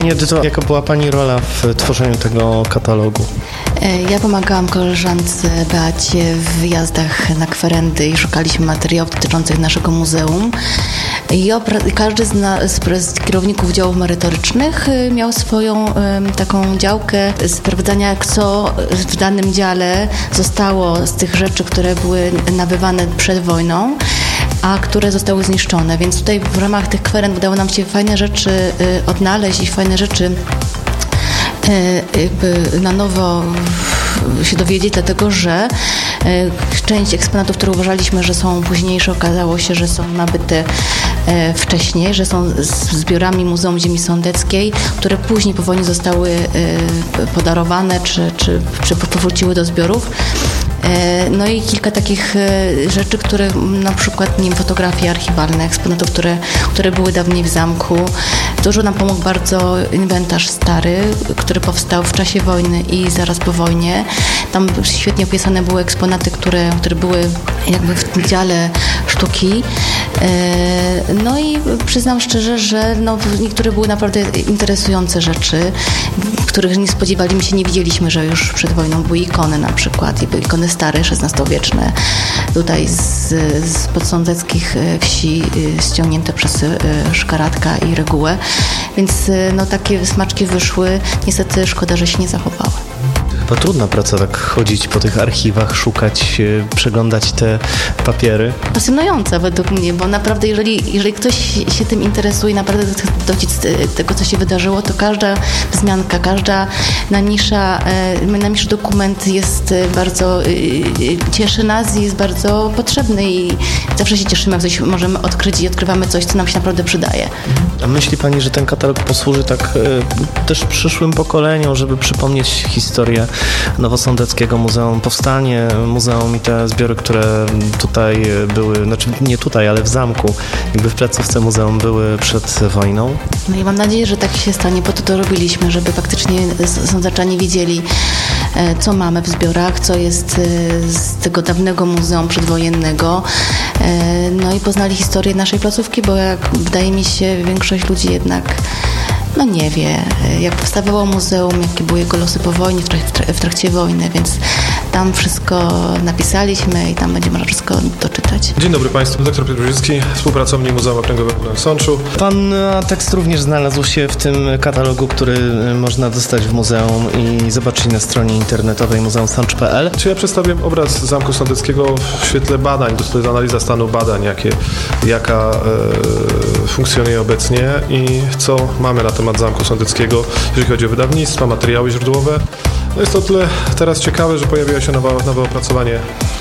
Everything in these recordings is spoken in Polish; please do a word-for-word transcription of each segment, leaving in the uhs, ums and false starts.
Pani Edyto, jaka była Pani rola w tworzeniu tego katalogu? Ja pomagałam koleżance Beacie w wyjazdach na kwerendy i szukaliśmy materiałów dotyczących naszego muzeum. I opra- każdy z, na- z, z kierowników działów merytorycznych miał swoją um, taką działkę sprawdzania, co w danym dziale zostało z tych rzeczy, które były nabywane przed wojną, a które zostały zniszczone. Więc tutaj w ramach tych kwerend udało nam się fajne rzeczy y, odnaleźć i fajne rzeczy y, jakby na nowo się dowiedzieć, dlatego że y, część eksponatów, które uważaliśmy, że są późniejsze, okazało się, że są nabyte y, wcześniej, że są z zbiorami Muzeum Ziemi Sądeckiej, które później po wojnie zostały y, podarowane czy, czy, czy powróciły do zbiorów. No i kilka takich rzeczy, które na przykład, nie wiem, fotografie archiwalne, eksponatów, które, które były dawniej w zamku. Dużo nam pomógł bardzo inwentarz stary, który powstał w czasie wojny i zaraz po wojnie. Tam świetnie opisane były eksponaty, które, które były jakby w dziale sztuki. No i przyznam szczerze, że no, niektóre były naprawdę interesujące rzeczy, których nie spodziewaliśmy się, nie widzieliśmy, że już przed wojną były ikony na przykład, i były ikony stare, szesnastowieczne, tutaj z, z podsądeckich wsi ściągnięte przez Szkaradka i Regułę, więc no, takie smaczki wyszły, niestety szkoda, że się nie zachowały. Chyba trudna praca tak chodzić po tych archiwach, szukać, przeglądać te papiery. Pasjonująca według mnie, bo naprawdę jeżeli, jeżeli ktoś się tym interesuje, naprawdę dociec tego, co się wydarzyło, to każda wzmianka, każda najmniejsza, najmniejszy dokument jest bardzo, cieszy nas i jest bardzo potrzebny i zawsze się cieszymy, jak coś możemy odkryć i odkrywamy coś, co nam się naprawdę przydaje. A myśli Pani, że ten katalog posłuży tak też przyszłym pokoleniom, żeby przypomnieć historię Nowosądeckiego Muzeum, powstanie muzeum i te zbiory, które tutaj były, znaczy nie tutaj, ale w zamku, jakby w placówce muzeum były przed wojną? No i mam nadzieję, że tak się stanie, po to to robiliśmy, żeby faktycznie sądeczanie wiedzieli, co mamy w zbiorach, co jest z tego dawnego muzeum przedwojennego, no i poznali historię naszej placówki, bo jak wydaje mi się, większość ludzi jednak no nie wie, jak powstawało muzeum, jakie były jego losy po wojnie, w, trak- w trakcie wojny, więc tam wszystko napisaliśmy i tam będzie można wszystko doczytać. Dzień dobry Państwu, doktor Piotr Brzeziński, współpracownik Muzeum Okręgowego w Sączu. Pan tekst również znalazł się w tym katalogu, który można dostać w muzeum i zobaczyć na stronie internetowej muzeum sącz kropka p l. Czy ja przedstawię obraz Zamku Sądeckiego w świetle badań, to jest analiza stanu badań, jakie, jaka e, funkcjonuje obecnie i co mamy na temat Zamku Sądeckiego, jeżeli chodzi o wydawnictwa, materiały źródłowe. No jest to o tyle teraz ciekawe, że pojawiło się nowe, nowe opracowanie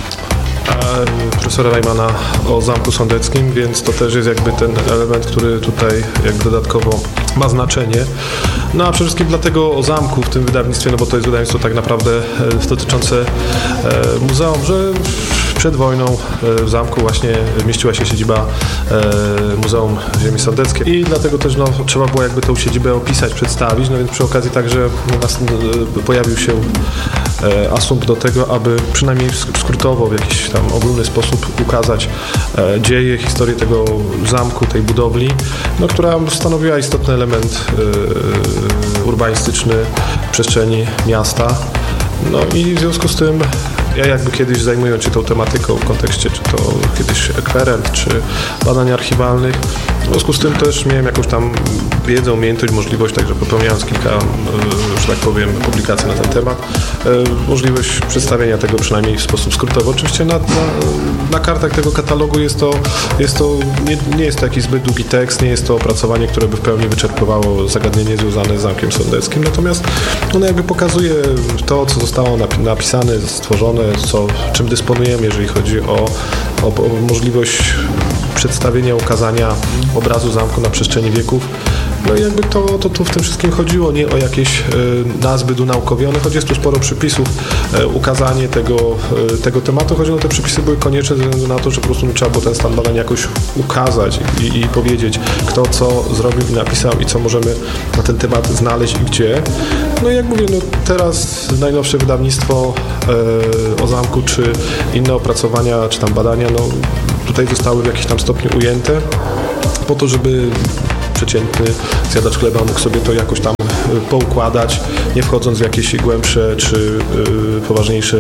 profesora Rajmana o Zamku Sądeckim, więc to też jest jakby ten element, który tutaj jakby dodatkowo ma znaczenie. No a przede wszystkim dlatego o zamku w tym wydawnictwie, no bo to jest wydawnictwo tak naprawdę dotyczące muzeum, że przed wojną w zamku właśnie mieściła się siedziba Muzeum Ziemi Sądeckiej i dlatego też no, trzeba było jakby tą siedzibę opisać, przedstawić, no więc przy okazji także pojawił się asumpt do tego, aby przynajmniej skrótowo w jakiś tam ogólny sposób ukazać dzieje, historię tego zamku, tej budowli, no, która stanowiła istotny element urbanistyczny przestrzeni miasta. No i w związku z tym ja jakby kiedyś zajmując się tą tematyką w kontekście czy to kiedyś kwerend, czy badań archiwalnych, w związku z tym też miałem jakąś tam wiedzę, umiejętność, możliwość, także popełniając kilka, że tak powiem, publikacji na ten temat, możliwość przedstawienia tego przynajmniej w sposób skrótowy. Oczywiście na, na, na kartach tego katalogu jest to, jest to nie, nie jest to jakiś zbyt długi tekst, nie jest to opracowanie, które by w pełni wyczerpywało zagadnienie związane z Zamkiem Sądeckim, natomiast ono jakby pokazuje to, co zostało napisane, stworzone, co, czym dysponujemy, jeżeli chodzi o, o, o możliwość przedstawienia, ukazania obrazu zamku na przestrzeni wieków. No i jakby to, to tu w tym wszystkim chodziło, nie o jakieś y, nazwy unaukowione, choć jest tu sporo przypisów, y, ukazanie tego, y, tego tematu, choć no, te przypisy były konieczne ze względu na to, że po prostu trzeba było ten stan badań jakoś ukazać i, i powiedzieć, kto co zrobił i napisał i co możemy na ten temat znaleźć i gdzie. No i jak mówię, no teraz najnowsze wydawnictwo y, o zamku, czy inne opracowania, czy tam badania, no tutaj zostały w jakimś tam stopniu ujęte po to, żeby przeciętny zjadacz chleba mógł sobie to jakoś tam poukładać, nie wchodząc w jakieś głębsze czy y, poważniejsze y,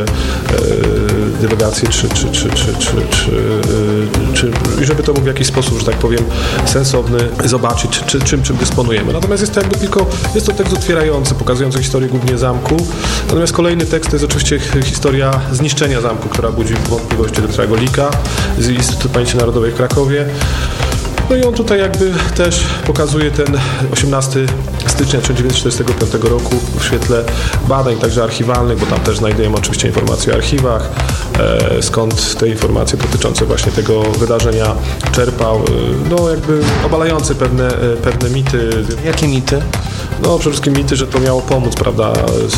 dywagacje, czy, czy, czy, czy, czy, czy, y, czy i żeby to mógł w jakiś sposób, że tak powiem, sensowny zobaczyć, czy, czym, czym dysponujemy. Natomiast jest to jakby tylko, jest to tekst otwierający, pokazujący historię głównie zamku. Natomiast kolejny tekst to jest oczywiście historia zniszczenia zamku, która budzi wątpliwości doktora Golika z Instytutu Pamięci Narodowej w Krakowie. No i on tutaj jakby też pokazuje ten osiemnastego stycznia tysiąc dziewięćset czterdziestego piątego roku w świetle badań także archiwalnych, bo tam też znajdujemy oczywiście informacje o archiwach, e, skąd te informacje dotyczące właśnie tego wydarzenia czerpał, no jakby obalające pewne, pewne mity. Jakie mity? No przede wszystkim mity, że to miało pomóc, prawda,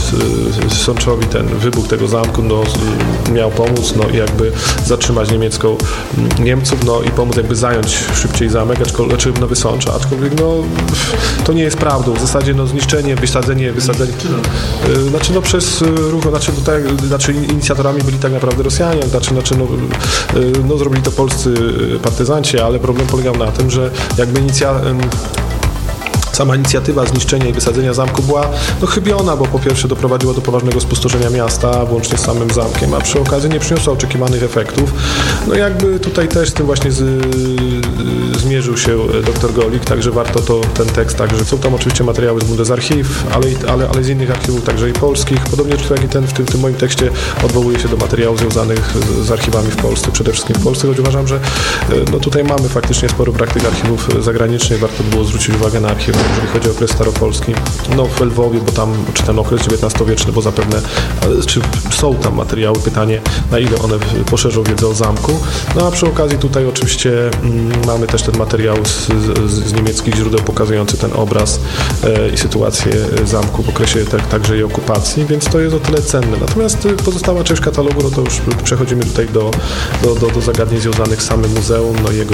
Sączowi ten wybuch tego zamku, no miał pomóc, no i jakby zatrzymać niemiecką Niemców, no i pomóc jakby zająć szybciej zamek, aczkolwiek, czy Nowy Sącz, aczkolwiek no to nie jest prawdą. W zasadzie no zniszczenie, wysadzenie, wysadzenie, yy, znaczy no przez ruch, znaczy, no, tak, znaczy inicjatorami byli tak naprawdę Rosjanie, znaczy, znaczy no, yy, no zrobili to polscy partyzanci, ale problem polegał na tym, że jakby inicja yy, sama inicjatywa zniszczenia i wysadzenia zamku była no, chybiona, bo po pierwsze doprowadziła do poważnego spustoszenia miasta, włącznie z samym zamkiem, a przy okazji nie przyniosła oczekiwanych efektów. No jakby tutaj też z tym właśnie z, zmierzył się doktor Golik, także warto to, ten tekst, także są tam oczywiście materiały z z archiw, ale, ale, ale z innych archiwów, także i polskich. Podobnie jak i ten w tym, w tym moim tekście odwołuje się do materiałów związanych z, z archiwami w Polsce, przede wszystkim w Polsce, choć uważam, że no, tutaj mamy faktycznie sporo praktyk archiwów zagranicznych, warto było zwrócić uwagę na archiwa, jeżeli chodzi o okres staropolski, no w Lwowie, bo tam, czy ten okres dziewiętnastowieczny, bo zapewne, czy są tam materiały, pytanie, na ile one poszerzą wiedzę o zamku. No a przy okazji tutaj oczywiście mm, mamy też ten materiał z, z, z niemieckich źródeł pokazujący ten obraz e, i sytuację zamku w okresie tak, także i okupacji, więc to jest o tyle cenne. Natomiast pozostała część katalogu, no to już przechodzimy tutaj do, do, do, do zagadnień związanych z samym muzeum, no jego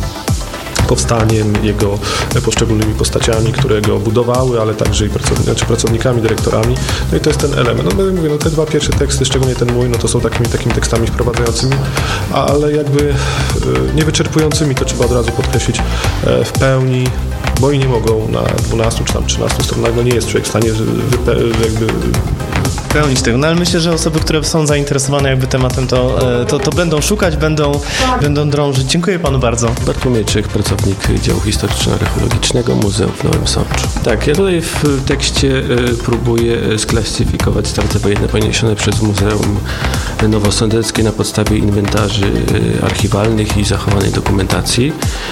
powstaniem, jego poszczególnymi postaciami, które go budowały, ale także i pracowni- znaczy pracownikami, dyrektorami. No i to jest ten element. No, mówię, no te dwa pierwsze teksty, szczególnie ten mój, no to są takimi, takimi tekstami wprowadzającymi, ale jakby nie wyczerpującymi, to trzeba od razu podkreślić w pełni, bo i nie mogą na dwunastu czy tam trzynastu stronach, no nie jest człowiek w stanie wype- jakby pełnić tego. No ale myślę, że osoby, które są zainteresowane jakby tematem, to, to, to będą szukać, będą, będą drążyć. Dziękuję panu bardzo. Bartłomiej Czech, pracownik działu historyczno-archeologicznego Muzeum w Nowym Sączu. Tak, ja tutaj w tekście próbuję sklasyfikować straty wojenne poniesione przez Muzeum Nowosądeckie na podstawie inwentarzy archiwalnych i zachowanej dokumentacji.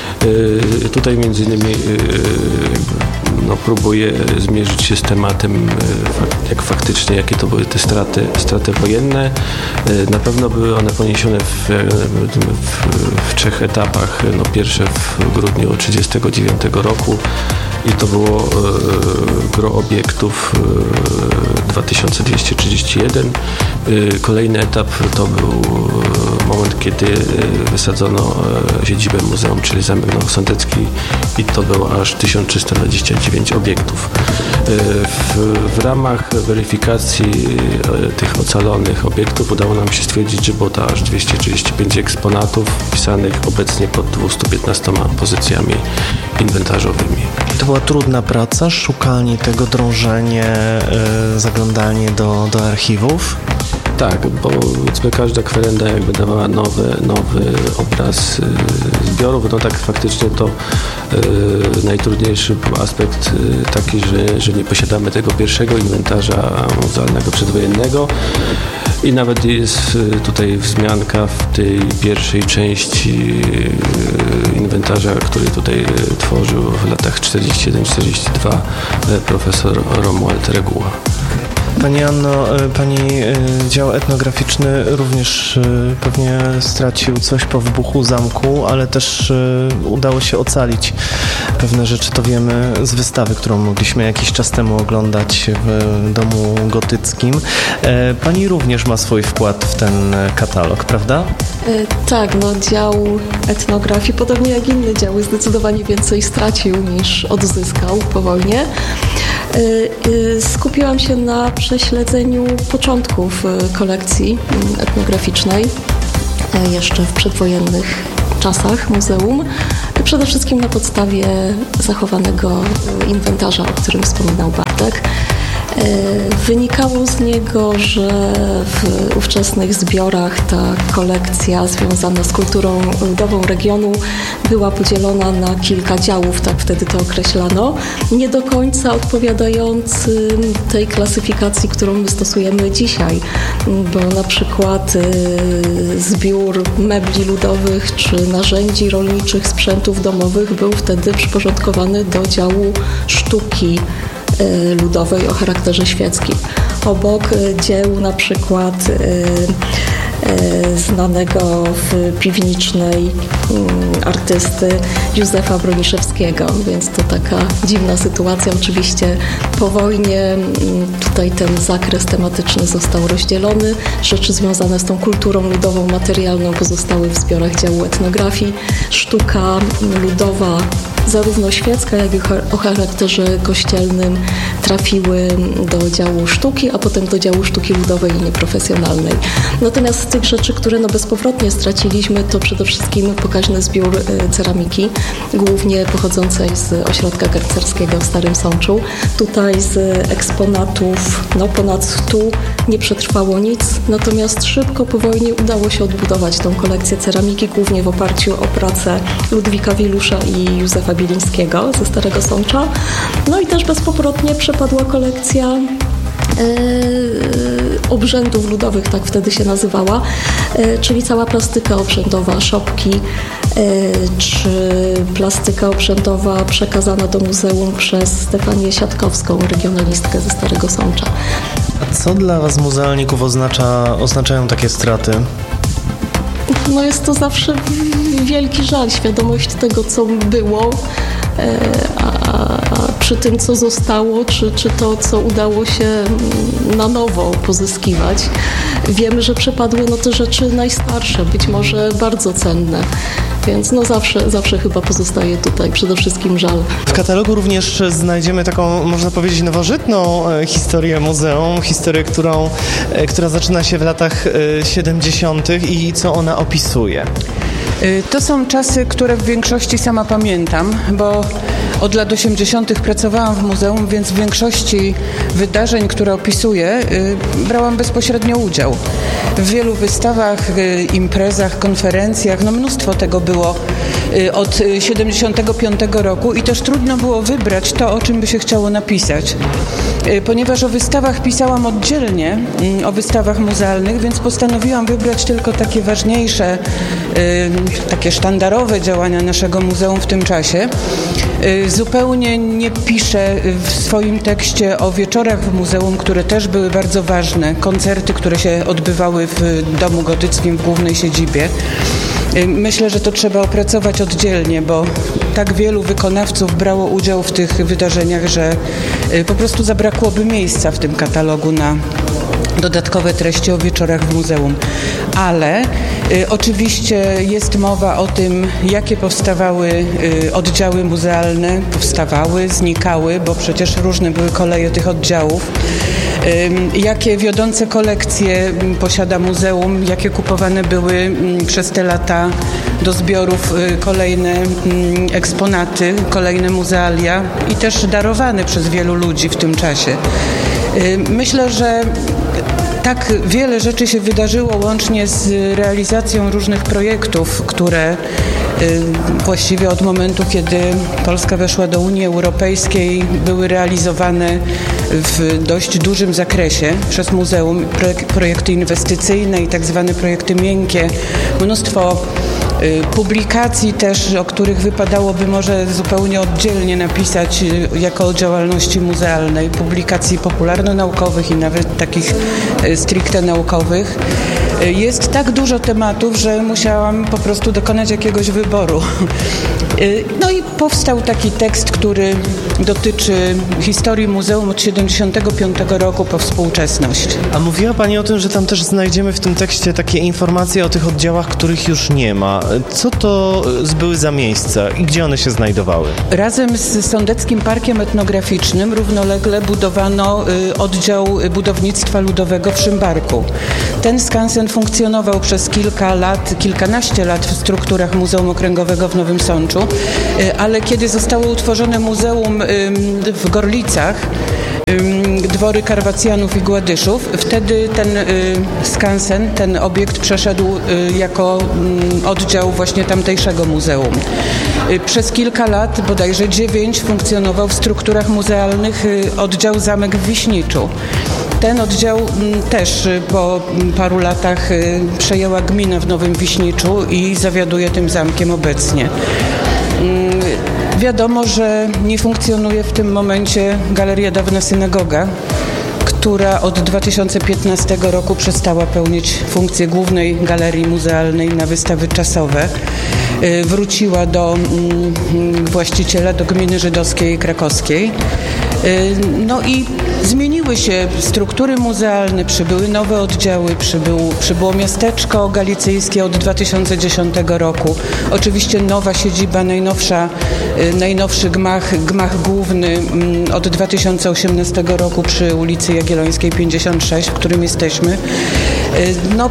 Tutaj między innymi no, próbuję zmierzyć się z tematem, jak faktycznie, jakie to były te straty, straty wojenne. Na pewno były one poniesione w, w, w trzech etapach. No, pierwsze w grudniu tysiąc dziewięćset trzydziestego dziewiątego roku i to było e, gro obiektów e, dwa tysiące dwieście trzydzieści jeden. E, kolejny etap to był moment, kiedy wysadzono e, siedzibę muzeum, czyli Zamek Nowosądecki i to było aż tysiąc trzysta dwadzieścia dziewięć obiektów. E, w, w ramach weryfikacji e, tych ocalonych obiektów udało nam się stwierdzić, że było to aż dwieście trzydzieści pięć eksponatów wpisanych obecnie pod dwieście piętnastoma pozycjami inwentarzowymi. To była trudna praca, szukanie tego, drążenie, yy, zaglądanie do, do archiwów? Tak, bo powiedzmy każda kwerenda jakby dawała nowy, nowy obraz y, zbiorów, no tak faktycznie to y, najtrudniejszy był aspekt y, taki, że, że nie posiadamy tego pierwszego inwentarza muzealnego przedwojennego i nawet jest y, tutaj wzmianka w tej pierwszej części y, inwentarza, który tutaj y, tworzył w latach czterdziesty jeden czterdziesty dwa y, profesor Romuald Reguła. Pani Anno, pani dział etnograficzny również pewnie stracił coś po wybuchu zamku, ale też udało się ocalić pewne rzeczy, to wiemy z wystawy, którą mogliśmy jakiś czas temu oglądać w Domu Gotyckim. Pani również ma swój wkład w ten katalog, prawda? Tak, no dział etnografii, podobnie jak inne działy, zdecydowanie więcej stracił niż odzyskał po wojnie. Skupiłam się na prześledzeniu początków kolekcji etnograficznej jeszcze w przedwojennych czasach muzeum. Przede wszystkim na podstawie zachowanego inwentarza, o którym wspominał Bartek. Wynikało z niego, że w ówczesnych zbiorach ta kolekcja związana z kulturą ludową regionu była podzielona na kilka działów, tak wtedy to określano, nie do końca odpowiadającym tej klasyfikacji, którą my stosujemy dzisiaj, bo na przykład zbiór mebli ludowych czy narzędzi rolniczych, sprzętów domowych był wtedy przyporządkowany do działu sztuki ludowej o charakterze świeckim. Obok dzieł na przykład znanego w piwnicznej artysty Józefa Broniszewskiego, więc to taka dziwna sytuacja. Oczywiście po wojnie tutaj ten zakres tematyczny został rozdzielony. Rzeczy związane z tą kulturą ludową, materialną pozostały w zbiorach działu etnografii. Sztuka ludowa, zarówno świecka, jak i o charakterze kościelnym, trafiły do działu sztuki, a potem do działu sztuki ludowej i nieprofesjonalnej. Natomiast z tych rzeczy, które no bezpowrotnie straciliśmy, to przede wszystkim pokaźny zbiór ceramiki, głównie pochodzącej z ośrodka garcerskiego w Starym Sączu. Tutaj z eksponatów no ponad stu nie przetrwało nic, natomiast szybko po wojnie udało się odbudować tą kolekcję ceramiki, głównie w oparciu o pracę Ludwika Wilusza i Józefa Bilińskiego ze Starego Sącza. No i też bezpowrotnie przepadła kolekcja Yy, obrzędów ludowych, tak wtedy się nazywała, yy, czyli cała plastyka obrzędowa, szopki, yy, czy plastyka obrzędowa przekazana do muzeum przez Stefanię Siatkowską, regionalistkę ze Starego Sącza. A co dla Was, muzealników, oznacza, oznaczają takie straty? No jest to zawsze wielki żal, świadomość tego, co było, a, a przy tym, co zostało, czy, czy to, co udało się na nowo pozyskiwać. Wiemy, że przepadły no te rzeczy najstarsze, być może bardzo cenne. Więc no zawsze, zawsze chyba pozostaje tutaj przede wszystkim żal. W katalogu również znajdziemy taką, można powiedzieć, nowożytną historię muzeum, historię, którą, która zaczyna się w latach siedemdziesiątych i co ona opisuje. To są czasy, które w większości sama pamiętam, bo od lat osiemdziesiątych pracowałam w muzeum, więc w większości wydarzeń, które opisuję, brałam bezpośrednio udział. W wielu wystawach, imprezach, konferencjach, no mnóstwo tego było od siedemdziesiątego piątego roku i też trudno było wybrać to, o czym by się chciało napisać. Ponieważ o wystawach pisałam oddzielnie, o wystawach muzealnych, więc postanowiłam wybrać tylko takie ważniejsze, takie sztandarowe działania naszego muzeum w tym czasie. Zupełnie nie piszę w swoim tekście o wieczorach w muzeum, które też były bardzo ważne, koncerty, które się odbywały w Domu Gotyckim w głównej siedzibie. Myślę, że to trzeba opracować oddzielnie, bo tak wielu wykonawców brało udział w tych wydarzeniach, że po prostu zabrakłoby miejsca w tym katalogu na dodatkowe treści o wieczorach w muzeum. Ale y, oczywiście jest mowa o tym, jakie powstawały y, oddziały muzealne, powstawały, znikały, bo przecież różne były koleje tych oddziałów. Y, jakie wiodące kolekcje posiada muzeum, jakie kupowane były y, przez te lata do zbiorów y, kolejne y, eksponaty, kolejne muzealia i też darowane przez wielu ludzi w tym czasie. Y, myślę, że tak wiele rzeczy się wydarzyło łącznie z realizacją różnych projektów, które y, właściwie od momentu, kiedy Polska weszła do Unii Europejskiej, były realizowane w dość dużym zakresie przez muzeum. Projekty inwestycyjne i tak zwane projekty miękkie. Mnóstwo publikacji też, o których wypadałoby może zupełnie oddzielnie napisać jako o działalności muzealnej, publikacji popularno-naukowych i nawet takich stricte naukowych. Jest tak dużo tematów, że musiałam po prostu dokonać jakiegoś wyboru. No i powstał taki tekst, który dotyczy historii muzeum od siedemdziesiątego piątego roku po współczesność. A mówiła Pani o tym, że tam też znajdziemy w tym tekście takie informacje o tych oddziałach, których już nie ma. Co to były za miejsca i gdzie one się znajdowały? Razem z Sądeckim Parkiem Etnograficznym równolegle budowano oddział budownictwa ludowego w Szymbarku. Ten skansen ten funkcjonował przez kilka lat, kilkanaście lat w strukturach Muzeum Okręgowego w Nowym Sączu, ale kiedy zostało utworzone muzeum w Gorlicach, dwory Karwacjanów i Gładyszów, wtedy ten skansen, ten obiekt przeszedł jako oddział właśnie tamtejszego muzeum. Przez kilka lat, bodajże dziewięć, funkcjonował w strukturach muzealnych oddział Zamek w Wiśniczu. Ten oddział też po paru latach przejęła gmina w Nowym Wiśniczu i zawiaduje tym zamkiem obecnie. Wiadomo, że nie funkcjonuje w tym momencie Galeria Dawna Synagoga, która od dwa tysiące piętnastego roku przestała pełnić funkcję głównej galerii muzealnej na wystawy czasowe. Wróciła do właściciela, do gminy żydowskiej krakowskiej. No i zmieniły się struktury muzealne, przybyły nowe oddziały, przybył, przybyło miasteczko galicyjskie od dwa tysiące dziesiątego roku. Oczywiście nowa siedziba, najnowsza, najnowszy gmach, gmach główny od dwa tysiące osiemnastego roku przy ulicy Jagiellońskiej pięćdziesiąt sześć, w którym jesteśmy. No,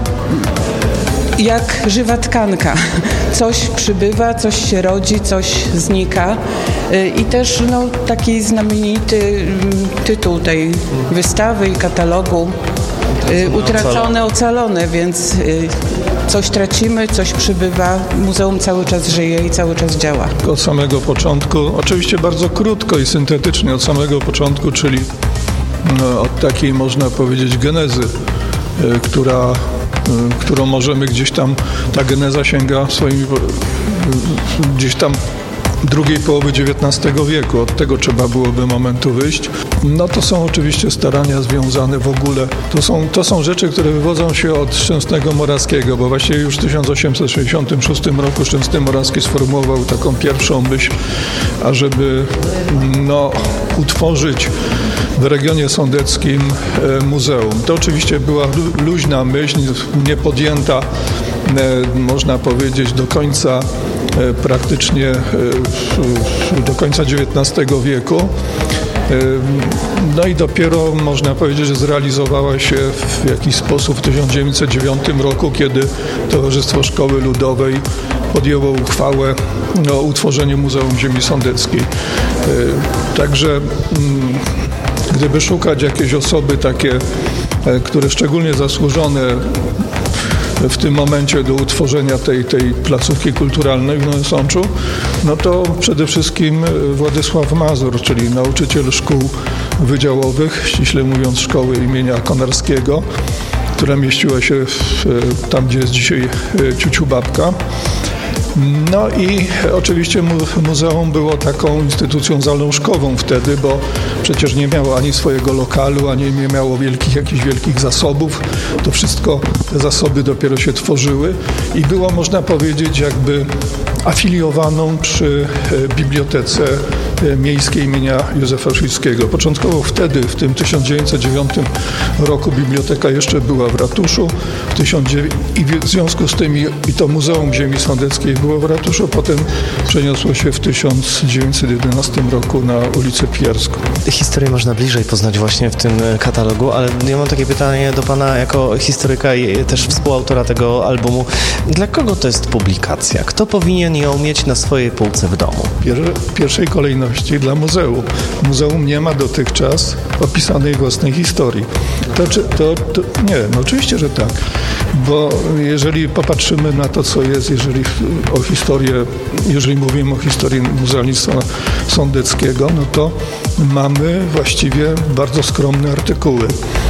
jak żywa tkanka. Coś przybywa, coś się rodzi, coś znika. I też no, taki znamienity tytuł tej wystawy i katalogu, Utracone, ocalone, więc coś tracimy, coś przybywa. Muzeum cały czas żyje i cały czas działa. Od samego początku, oczywiście bardzo krótko i syntetycznie od samego początku, czyli no, od takiej, można powiedzieć, genezy, która którą możemy gdzieś tam, ta geneza sięga swoimi, gdzieś tam drugiej połowy dziewiętnastego wieku. Od tego trzeba byłoby momentu wyjść. No to są oczywiście starania związane w ogóle. To są, to są rzeczy, które wywodzą się od Szczęsnego Morawskiego, bo właśnie już w tysiąc osiemset sześćdziesiątym szóstym roku Szczęsny Morawski sformułował taką pierwszą myśl, ażeby no, utworzyć w regionie sądeckim muzeum. To oczywiście była luźna myśl, nie podjęta, można powiedzieć, do końca praktycznie do końca dziewiętnastego wieku. No i dopiero można powiedzieć, że zrealizowała się w jakiś sposób w tysiąc dziewięćset dziewiątym roku, kiedy Towarzystwo Szkoły Ludowej podjęło uchwałę o utworzeniu Muzeum Ziemi Sądeckiej. Także gdyby szukać jakiejś osoby takie, które szczególnie zasłużone w tym momencie do utworzenia tej, tej placówki kulturalnej w Nowym Sączu, no to przede wszystkim Władysław Mazur, czyli nauczyciel szkół wydziałowych, ściśle mówiąc szkoły imienia Konarskiego, która mieściła się w, tam, gdzie jest dzisiaj Ciuciubabka. No i oczywiście muzeum było taką instytucją zalążkową wtedy, bo przecież nie miało ani swojego lokalu, ani nie miało wielkich, jakichś wielkich zasobów. To wszystko, te zasoby dopiero się tworzyły i było, można powiedzieć, jakby afiliowaną przy Bibliotece Miejskiej imienia Józefa Wyszyńskiego. Początkowo wtedy, w tym tysiąc dziewięćset dziewiątym roku biblioteka jeszcze była w ratuszu i w związku z tym i, i to Muzeum Ziemi Sądeckiej było w ratuszu, potem przeniosło się w tysiąc dziewięćset jedenastym roku na ulicę Pijarską. Historię można bliżej poznać właśnie w tym katalogu, ale ja mam takie pytanie do pana jako historyka i też współautora tego albumu. Dla kogo to jest publikacja? Kto powinien ją mieć na swojej półce w domu? W pierwszej kolejności dla muzeum. Muzeum nie ma dotychczas opisanej własnej historii. To, czy, to, to nie, no oczywiście, że tak, bo jeżeli popatrzymy na to, co jest, jeżeli o historię, jeżeli mówimy o historii muzealnictwa sądeckiego, no to mamy właściwie bardzo skromne artykuły.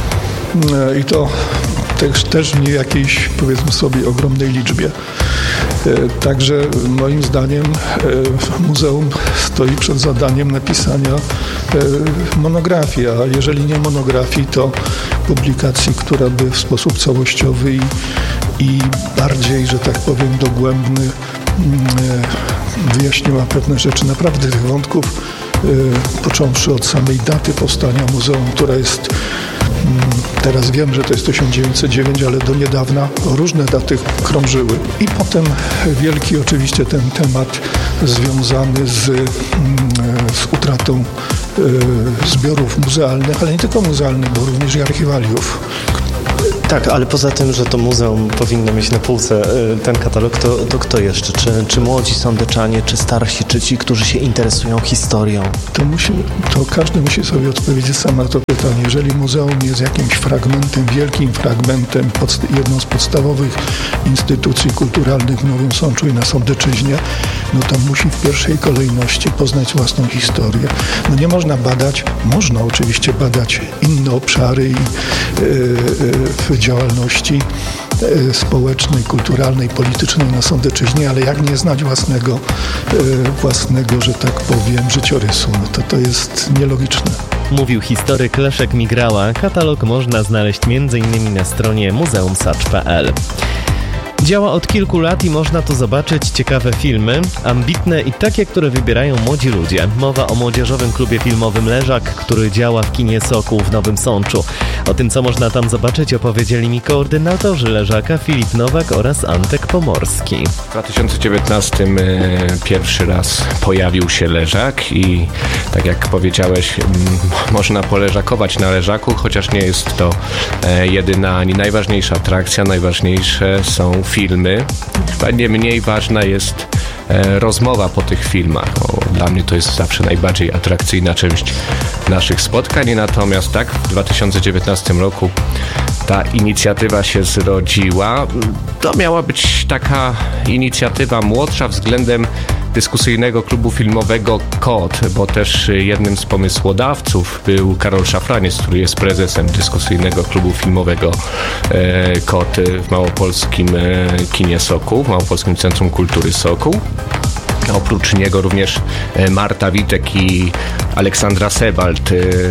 I to też, też nie jakiejś, powiedzmy sobie, ogromnej liczbie. Także moim zdaniem muzeum stoi przed zadaniem napisania monografii, a jeżeli nie monografii, to publikacji, która by w sposób całościowy i, i bardziej, że tak powiem, dogłębny wyjaśniła pewne rzeczy. Naprawdę tych wątków, począwszy od samej daty powstania muzeum, która jest, teraz wiem, że to jest tysiąc dziewięćset dziewiąty, ale do niedawna różne daty krążyły. I potem wielki oczywiście ten temat związany z, z utratą zbiorów muzealnych, ale nie tylko muzealnych, bo również i archiwaliów, Tak, ale poza tym, że to muzeum powinno mieć na półce ten katalog, to, to kto jeszcze? Czy, czy młodzi sądeczanie, czy starsi, czy ci, którzy się interesują historią? To, musi, to każdy musi sobie odpowiedzieć sam na to pytanie. Jeżeli muzeum jest jakimś fragmentem, wielkim fragmentem, pod, jedną z podstawowych instytucji kulturalnych w Nowym Sączu i na Sądeczyźnie, no to musi w pierwszej kolejności poznać własną historię. No nie można badać, można oczywiście badać inne obszary i yy, yy, w działalności społecznej, kulturalnej, politycznej na Sądeczyźnie, ale jak nie znać własnego, własnego, że tak powiem, życiorysu, no to to jest nielogiczne. Mówił historyk Leszek Migrała. Katalog można znaleźć między innymi na stronie muzeum sacz kropka p l. Działa od kilku lat i można tu zobaczyć ciekawe filmy, ambitne i takie, które wybierają młodzi ludzie. Mowa o młodzieżowym klubie filmowym Leżak, który działa w kinie Sokół w Nowym Sączu. O tym, co można tam zobaczyć, opowiedzieli mi koordynatorzy Leżaka Filip Nowak oraz Antek Pomorski. W dwa tysiące dziewiętnastym pierwszy raz pojawił się Leżak i tak jak powiedziałeś, można poleżakować na Leżaku, chociaż nie jest to jedyna ani najważniejsza atrakcja. Najważniejsze są filmy. Chyba nie mniej ważna jest e, rozmowa po tych filmach. O, dla mnie to jest zawsze najbardziej atrakcyjna część naszych spotkań. Natomiast tak, w dwa tysiące dziewiętnastym roku ta inicjatywa się zrodziła. To miała być taka inicjatywa młodsza względem dyskusyjnego klubu filmowego KOT, bo też jednym z pomysłodawców był Karol Szafraniec, który jest prezesem dyskusyjnego klubu filmowego e, KOT w małopolskim e, kinie Sokół, w Małopolskim Centrum Kultury Sokół. Oprócz niego również Marta Witek i Aleksandra Sebald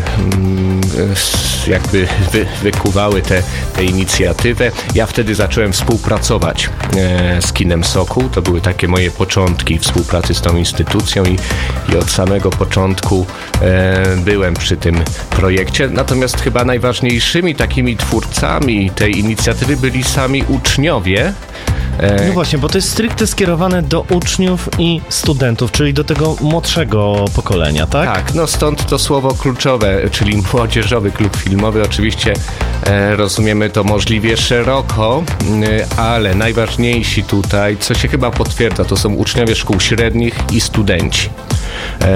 jakby wy, wykuwały tę inicjatywę. Ja wtedy zacząłem współpracować z kinem Sokół. To były takie moje początki współpracy z tą instytucją i, i od samego początku byłem przy tym projekcie. Natomiast chyba najważniejszymi takimi twórcami tej inicjatywy byli sami uczniowie. No właśnie, bo to jest stricte skierowane do uczniów i studentów, czyli do tego młodszego pokolenia, tak? Tak, no stąd to słowo kluczowe, czyli młodzieżowy klub filmowy. Oczywiście e, rozumiemy to możliwie szeroko, e, ale najważniejsi tutaj, co się chyba potwierdza, to są uczniowie szkół średnich i studenci. E,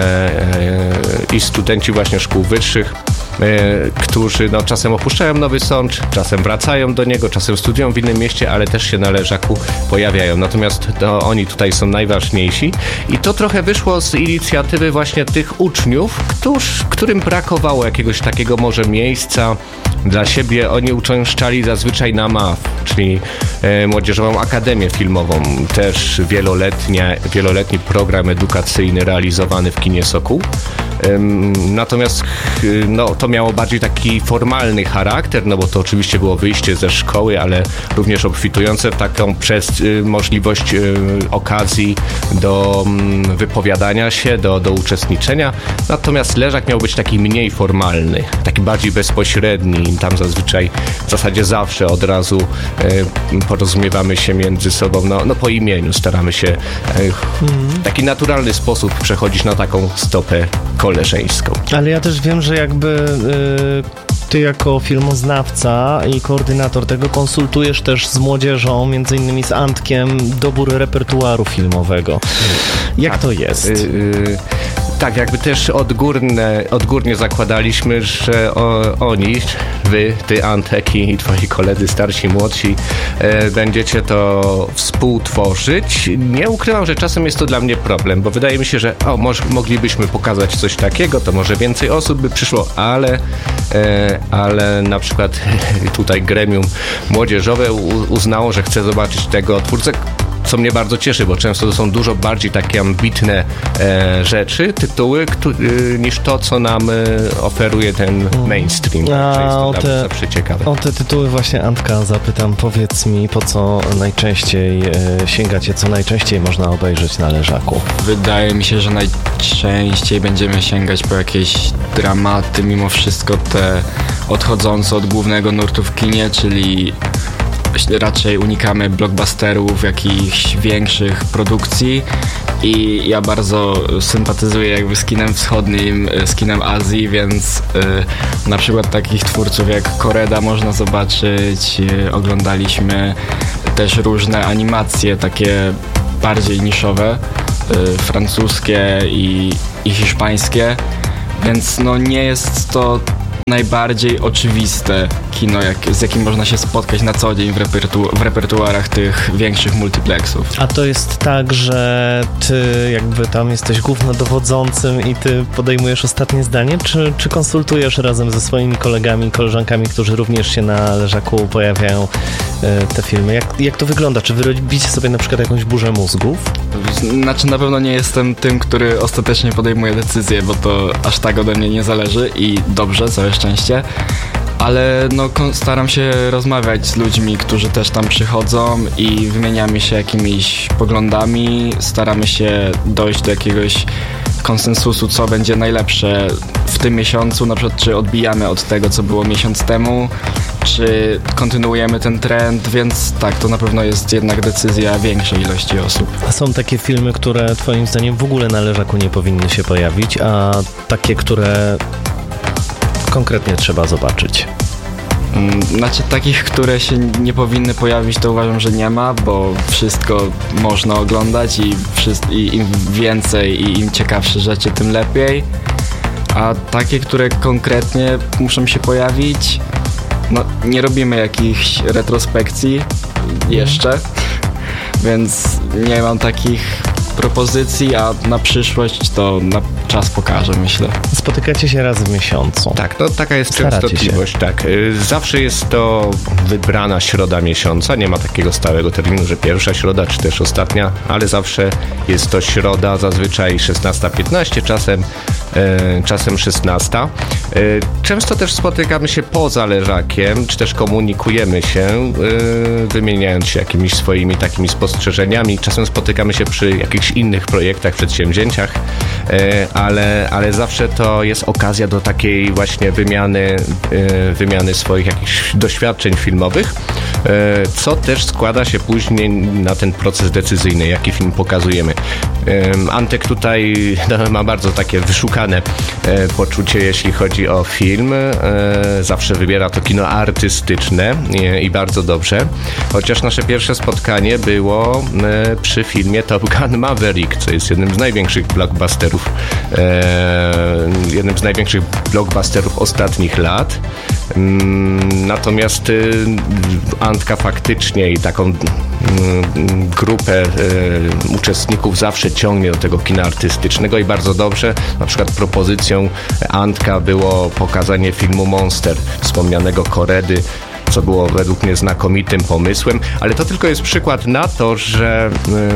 e, I studenci właśnie szkół wyższych, e, którzy no, czasem opuszczają Nowy Sącz, czasem wracają do niego, czasem studiują w innym mieście, ale też się na Leżaku pojawiają. Natomiast to oni tutaj są najważniejsi i to trochę wyszło z inicjatywy właśnie tych uczniów, którzy, którym brakowało jakiegoś takiego może miejsca dla siebie. Oni uczęszczali zazwyczaj na M A F, czyli e, Młodzieżową Akademię Filmową, też wieloletnia, wieloletni program edukacyjny realizowany w kinie Sokół. E, natomiast no, to miało bardziej taki formalny charakter, no bo to oczywiście było wyjście ze szkoły, ale również obfitujące w taką przez e, możliwość e, okazji do m, wypowiadania się, do, do uczestniczenia. Natomiast Leżak miał być taki mniej formalny, taki bardziej bezpośredni. Tam zazwyczaj w zasadzie zawsze od razu e, porozumiewamy się między sobą, no, no po imieniu staramy się e, w taki naturalny sposób przechodzić na taką stopę koleżeńską. Ale ja też wiem, że jakby y, ty jako filmoznawca i koordynator tego konsultujesz też z młodzieżą, między innymi z Antkiem, dobór repertuaru filmowego. Jak tak, to jest? Y, y, tak, jakby też odgórne, odgórnie zakładaliśmy, że o, oni, wy, ty Antek i twoi koledzy starsi, młodsi, e, będziecie to współtworzyć. Nie ukrywam, że czasem jest to dla mnie problem, bo wydaje mi się, że o, może, moglibyśmy pokazać coś takiego, to może więcej osób by przyszło, ale, e, ale na przykład tutaj gremium młodzieżowe uznało, że chce zobaczyć tego twórcę, co mnie bardzo cieszy, bo często to są dużo bardziej takie ambitne e, rzeczy, tytuły, kto, e, niż to, co nam e, oferuje ten mainstream. A jest to o, te, zawsze ciekawe. o te tytuły właśnie Antka zapytam. Powiedz mi, po co najczęściej e, sięgacie, co najczęściej można obejrzeć na Leżaku? Wydaje mi się, że najczęściej będziemy sięgać po jakieś dramaty, mimo wszystko te odchodzące od głównego nurtu w kinie, czyli raczej unikamy blockbusterów, jakichś większych produkcji i ja bardzo sympatyzuję jakby z kinem wschodnim, z kinem Azji, więc y, na przykład takich twórców jak Koreda można zobaczyć, y, oglądaliśmy też różne animacje takie bardziej niszowe, y, francuskie i, i hiszpańskie, więc no nie jest to najbardziej oczywiste kino, jak, z jakim można się spotkać na co dzień w, repertu- w repertuarach tych większych multiplexów. A to jest tak, że ty jakby tam jesteś głównodowodzącym i ty podejmujesz ostatnie zdanie, czy, czy konsultujesz razem ze swoimi kolegami i koleżankami, którzy również się na leżaku pojawiają, te filmy? Jak, jak to wygląda? Czy wy robicie sobie na przykład jakąś burzę mózgów? Znaczy na pewno nie jestem tym, który ostatecznie podejmuje decyzję, bo to aż tak ode mnie nie zależy i dobrze, całe szczęście. Ale no, staram się rozmawiać z ludźmi, którzy też tam przychodzą i wymieniamy się jakimiś poglądami, staramy się dojść do jakiegoś konsensusu, co będzie najlepsze w tym miesiącu, na przykład czy odbijamy od tego, co było miesiąc temu, czy kontynuujemy ten trend, więc tak, to na pewno jest jednak decyzja większej ilości osób. A są takie filmy, które twoim zdaniem w ogóle na leżaku nie powinny się pojawić, a takie, które konkretnie trzeba zobaczyć? Znaczy takich, które się nie powinny pojawić, to uważam, że nie ma, bo wszystko można oglądać i, wszyscy, i im więcej i im ciekawsze rzeczy, tym lepiej. A takie, które konkretnie muszą się pojawić, no nie robimy jakichś retrospekcji jeszcze, mm. więc nie mam takich propozycji, a na przyszłość to na czas pokaże, myślę. Spotykacie się raz w miesiącu. Tak, no taka jest Staracie częstotliwość, się. tak. Zawsze jest to wybrana środa miesiąca, nie ma takiego stałego terminu, że pierwsza środa, czy też ostatnia, ale zawsze jest to środa, zazwyczaj szesnasta piętnaście, czasem, e, czasem szesnasta. E, często też spotykamy się poza leżakiem, czy też komunikujemy się, e, wymieniając się jakimiś swoimi takimi spostrzeżeniami. Czasem spotykamy się przy jakichś innych projektach, przedsięwzięciach, e, ale, ale zawsze to jest okazja do takiej właśnie wymiany, e, wymiany swoich jakichś doświadczeń filmowych, e, co też składa się później na ten proces decyzyjny, jaki film pokazujemy. E, Antek tutaj no, ma bardzo takie wyszukane e, poczucie, jeśli chodzi o film. E, zawsze wybiera to kino artystyczne e, i bardzo dobrze. Chociaż nasze pierwsze spotkanie było e, przy filmie Top Gun Maverick, co jest jednym z największych blockbusterów e, jednym z największych blockbusterów ostatnich lat. Natomiast Antka faktycznie i taką grupę uczestników zawsze ciągnie do tego kina artystycznego i bardzo dobrze. Na przykład propozycją Antka było pokazanie filmu Monster, wspomnianego Koredy, co było według mnie znakomitym pomysłem, ale to tylko jest przykład na to, że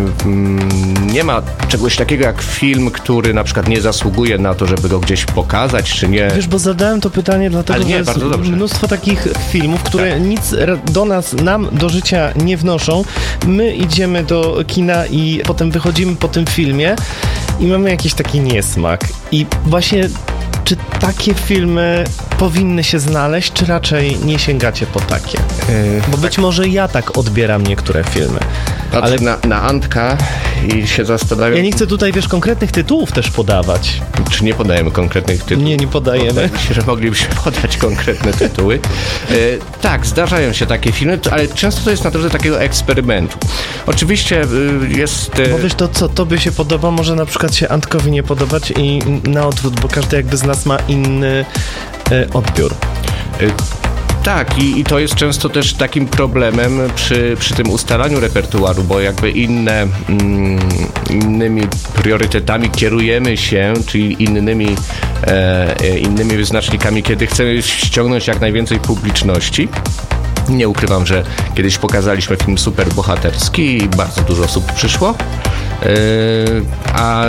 y, nie ma czegoś takiego jak film, który na przykład nie zasługuje na to, żeby go gdzieś pokazać, czy nie. Wiesz, bo zadałem to pytanie dlatego, ale nie, że jest bardzo dobrze. Mnóstwo takich filmów, które tak. nic do nas, nam, do życia nie wnoszą. My idziemy do kina i potem wychodzimy po tym filmie i mamy jakiś taki niesmak. I właśnie czy takie filmy powinny się znaleźć, czy raczej nie sięgacie po takie? Yy, Bo być tak. może ja tak odbieram niektóre filmy. Patrzę ale na, na Antka i się zastanawiam... Ja nie chcę tutaj, wiesz, konkretnych tytułów też podawać. Czy nie podajemy konkretnych tytułów? Nie, nie podajemy. Wydaje mi się, że moglibyśmy podać konkretne tytuły. E, tak, zdarzają się takie filmy, ale często to jest na drodze takiego eksperymentu. Oczywiście y, jest... Y... Bo wiesz, to co tobie się podoba, może na przykład się Antkowi nie podobać i na odwrót, bo każdy jakby z nas ma inny y, odbiór. Y- Tak, i, i to jest często też takim problemem przy, przy tym ustalaniu repertuaru, bo jakby inne, mm, innymi priorytetami kierujemy się, czyli innymi, e, innymi wyznacznikami, kiedy chcemy ściągnąć jak najwięcej publiczności. Nie ukrywam, że kiedyś pokazaliśmy film superbohaterski i bardzo dużo osób przyszło. a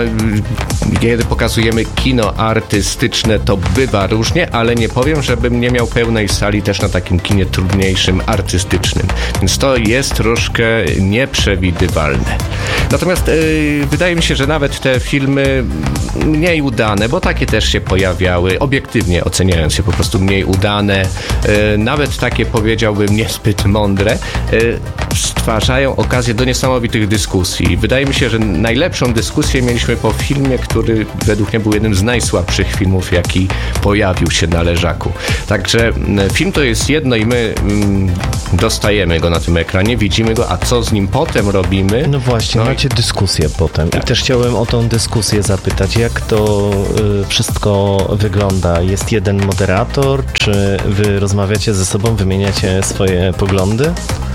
kiedy pokazujemy kino artystyczne, to bywa różnie, ale nie powiem, żebym nie miał pełnej sali też na takim kinie trudniejszym, artystycznym. Więc to jest troszkę nieprzewidywalne. Natomiast yy, wydaje mi się, że nawet te filmy mniej udane, bo takie też się pojawiały, obiektywnie oceniając je po prostu mniej udane, yy, nawet takie powiedziałbym niezbyt mądre, yy, stwarzają okazję do niesamowitych dyskusji. Wydaje mi się, że najlepszą dyskusję mieliśmy po filmie, który według mnie był jednym z najsłabszych filmów, jaki pojawił się na Leżaku. Także film to jest jedno i my mm, dostajemy go na tym ekranie, widzimy go, a co z nim potem robimy? No właśnie, no macie dyskusję potem. Tak. I też chciałem o tą dyskusję zapytać, jak to y, wszystko wygląda? Jest jeden moderator, czy wy rozmawiacie ze sobą, wymieniacie swoje poglądy?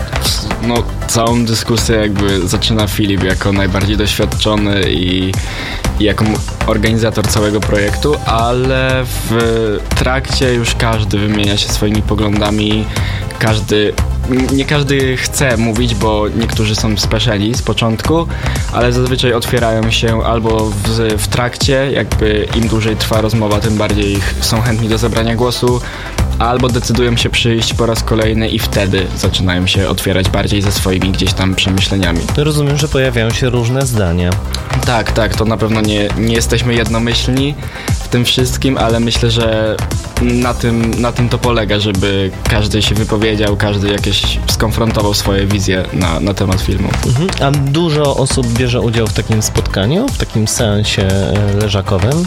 No, całą dyskusję jakby zaczyna Filip jako najbardziej doświadczony i, i jako organizator całego projektu, ale w trakcie już każdy wymienia się swoimi poglądami, każdy, nie każdy chce mówić, bo niektórzy są spieszeni z początku, ale zazwyczaj otwierają się albo w, w trakcie, jakby im dłużej trwa rozmowa, tym bardziej są chętni do zabrania głosu, albo decydują się przyjść po raz kolejny i wtedy zaczynają się otwierać bardziej ze swoimi gdzieś tam przemyśleniami. Rozumiem, że pojawiają się różne zdania. Tak, tak, to na pewno nie, nie jesteśmy jednomyślni w tym wszystkim, ale myślę, że na tym, na tym to polega, żeby każdy się wypowiedział, każdy jakieś skonfrontował swoje wizje na, na temat filmu. Mhm. A dużo osób bierze udział w takim spotkaniu, w takim seansie leżakowym?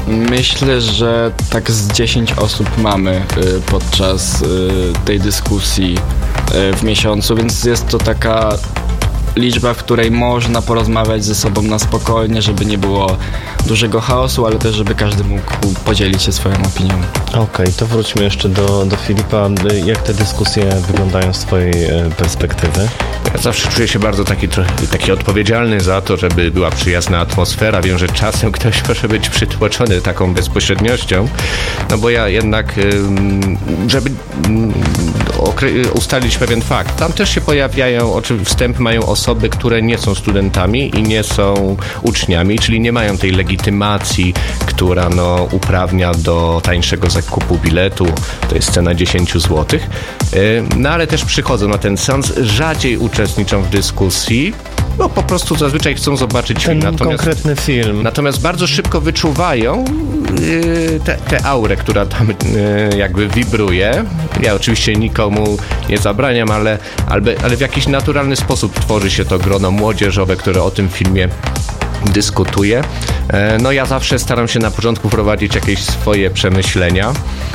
Myślę, że tak z dziesięć osób mamy y, podczas y, tej dyskusji y, w miesiącu, więc jest to taka liczba, w której można porozmawiać ze sobą na spokojnie, żeby nie było dużego chaosu, ale też żeby każdy mógł podzielić się swoją opinią. Okej, okay, to wróćmy jeszcze do, do Filipa. Jak te dyskusje wyglądają z twojej perspektywy? Ja zawsze czuję się bardzo taki, taki odpowiedzialny za to, żeby była przyjazna atmosfera. Wiem, że czasem ktoś może być przytłoczony taką bezpośredniością, no bo ja jednak, żeby ustalić pewien fakt, tam też się pojawiają, oczywiście wstęp mają osoby, które nie są studentami i nie są uczniami, czyli nie mają tej legitymacji, która no, uprawnia do tańszego zakupu biletu, to jest cena dziesięć złotych, no ale też przychodzą na ten seans, rzadziej uczestniczą w dyskusji, no po prostu zazwyczaj chcą zobaczyć ten film. Natomiast, konkretny film. Natomiast bardzo szybko wyczuwają yy, tę te, te aurę, która tam yy, jakby wibruje. Ja oczywiście nikomu nie zabraniam, ale, ale, ale w jakiś naturalny sposób tworzy się to grono młodzieżowe, które o tym filmie dyskutuje. No ja zawsze staram się na początku prowadzić jakieś swoje przemyślenia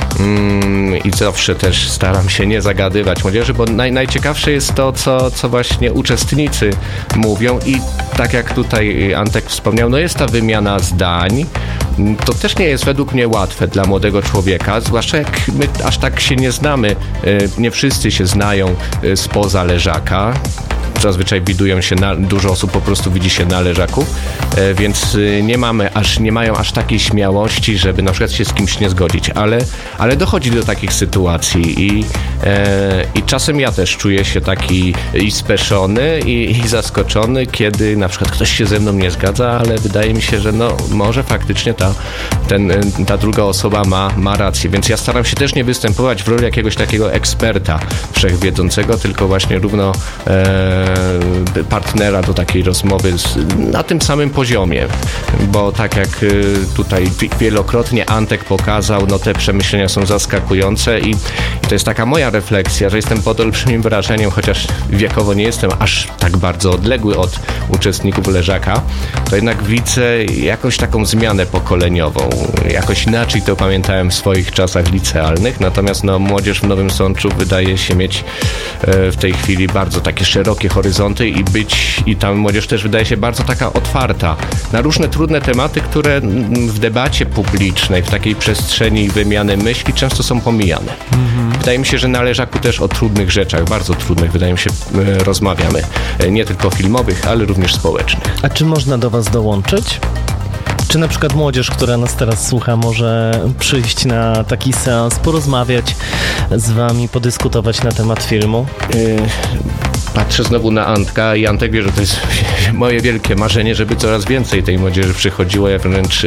mm, i zawsze też staram się nie zagadywać młodzieży, bo naj, najciekawsze jest to, co, co właśnie uczestnicy mówią i tak jak tutaj Antek wspomniał, no jest ta wymiana zdań. To też nie jest według mnie łatwe dla młodego człowieka, zwłaszcza jak my aż tak się nie znamy, nie wszyscy się znają spoza Leżaka. Zazwyczaj widują się, na, dużo osób po prostu widzi się na Leżaku, e, więc nie mamy aż, nie mają aż takiej śmiałości, żeby na przykład się z kimś nie zgodzić, ale, ale dochodzi do takich sytuacji i, e, i czasem ja też czuję się taki i speszony i, i zaskoczony, kiedy na przykład ktoś się ze mną nie zgadza, ale wydaje mi się, że no może faktycznie ta, ten, ta druga osoba ma, ma rację, więc ja staram się też nie występować w roli jakiegoś takiego eksperta wszechwiedzącego, tylko właśnie równo e, partnera do takiej rozmowy z, na tym samym poziomie, bo tak jak tutaj wielokrotnie Antek pokazał, no te przemyślenia są zaskakujące i, i to jest taka moja refleksja, że jestem pod olbrzymim wrażeniem, chociaż wiekowo nie jestem aż tak bardzo odległy od uczestników Leżaka, to jednak widzę jakąś taką zmianę pokoleniową. Jakoś inaczej to pamiętałem w swoich czasach licealnych, natomiast no, młodzież w Nowym Sączu wydaje się mieć e, w tej chwili bardzo takie szerokie horyzonty i być, i ta młodzież też wydaje się bardzo taka otwarta na różne trudne tematy, które w debacie publicznej, w takiej przestrzeni wymiany myśli często są pomijane. Mhm. Wydaje mi się, że na Leżaku też o trudnych rzeczach, bardzo trudnych, wydaje mi się, rozmawiamy. Nie tylko filmowych, ale również społecznych. A czy można do was dołączyć? Czy na przykład młodzież, która nas teraz słucha, może przyjść na taki seans, porozmawiać z wami, podyskutować na temat filmu? patrzę znowu na Antka i Antek wie, że to jest moje wielkie marzenie, żeby coraz więcej tej młodzieży przychodziło. Ja wręcz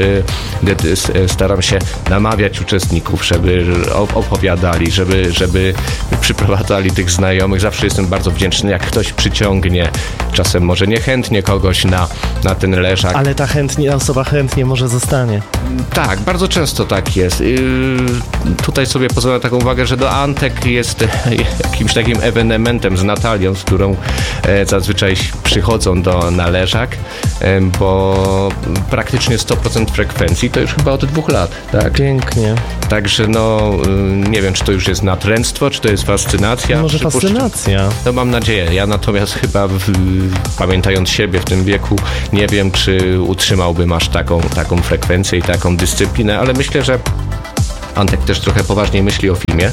staram się namawiać uczestników, żeby opowiadali, żeby, żeby przyprowadzali tych znajomych. Zawsze jestem bardzo wdzięczny, jak ktoś przyciągnie, czasem może niechętnie kogoś na, na ten leżak. Ale ta chętnie, osoba chętnie może zostanie. Tak, bardzo często tak jest. Yy, tutaj sobie pozwolę taką uwagę, że do Antek jest jakimś takim ewenementem z Natalią, z którą e, zazwyczaj przychodzą do, na leżak, e, bo praktycznie sto procent frekwencji to już chyba od dwóch lat. Tak? Pięknie. Także no, y, nie wiem, czy to już jest natręctwo, czy to jest fascynacja. Może fascynacja. No mam nadzieję. Ja natomiast chyba, w, pamiętając siebie w tym wieku, nie wiem, czy utrzymałbym aż taką, taką frekwencję i taką dyscyplinę, ale myślę, że Antek też trochę poważniej myśli o filmie.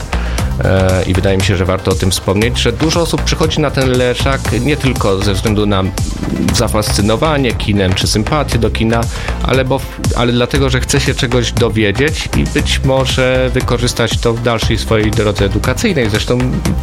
I wydaje mi się, że warto o tym wspomnieć, że dużo osób przychodzi na ten leżak nie tylko ze względu na zafascynowanie kinem czy sympatię do kina, ale, bo, ale dlatego, że chce się czegoś dowiedzieć i być może wykorzystać to w dalszej swojej drodze edukacyjnej. Zresztą,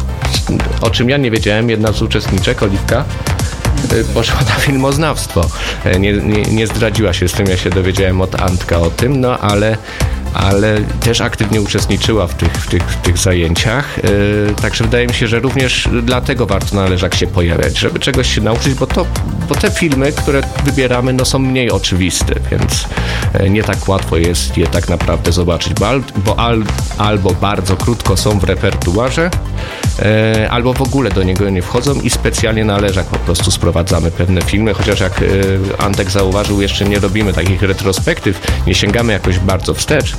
o czym ja nie wiedziałem, jedna z uczestniczek, Oliwka, poszła na filmoznawstwo. Nie, nie, nie zdradziła się z tym, ja się dowiedziałem od Antka o tym, no ale ale też aktywnie uczestniczyła w tych, w tych, w tych zajęciach. Yy, także wydaje mi się, że również dlatego warto na leżak się pojawiać, żeby czegoś się nauczyć, bo, to, bo te filmy, które wybieramy, no, są mniej oczywiste, więc nie tak łatwo jest je tak naprawdę zobaczyć, bo, al, bo al, albo bardzo krótko są w repertuarze, yy, albo w ogóle do niego nie wchodzą i specjalnie na leżak po prostu sprowadzamy pewne filmy, chociaż jak yy, Antek zauważył, jeszcze nie robimy takich retrospektyw, nie sięgamy jakoś bardzo wstecz,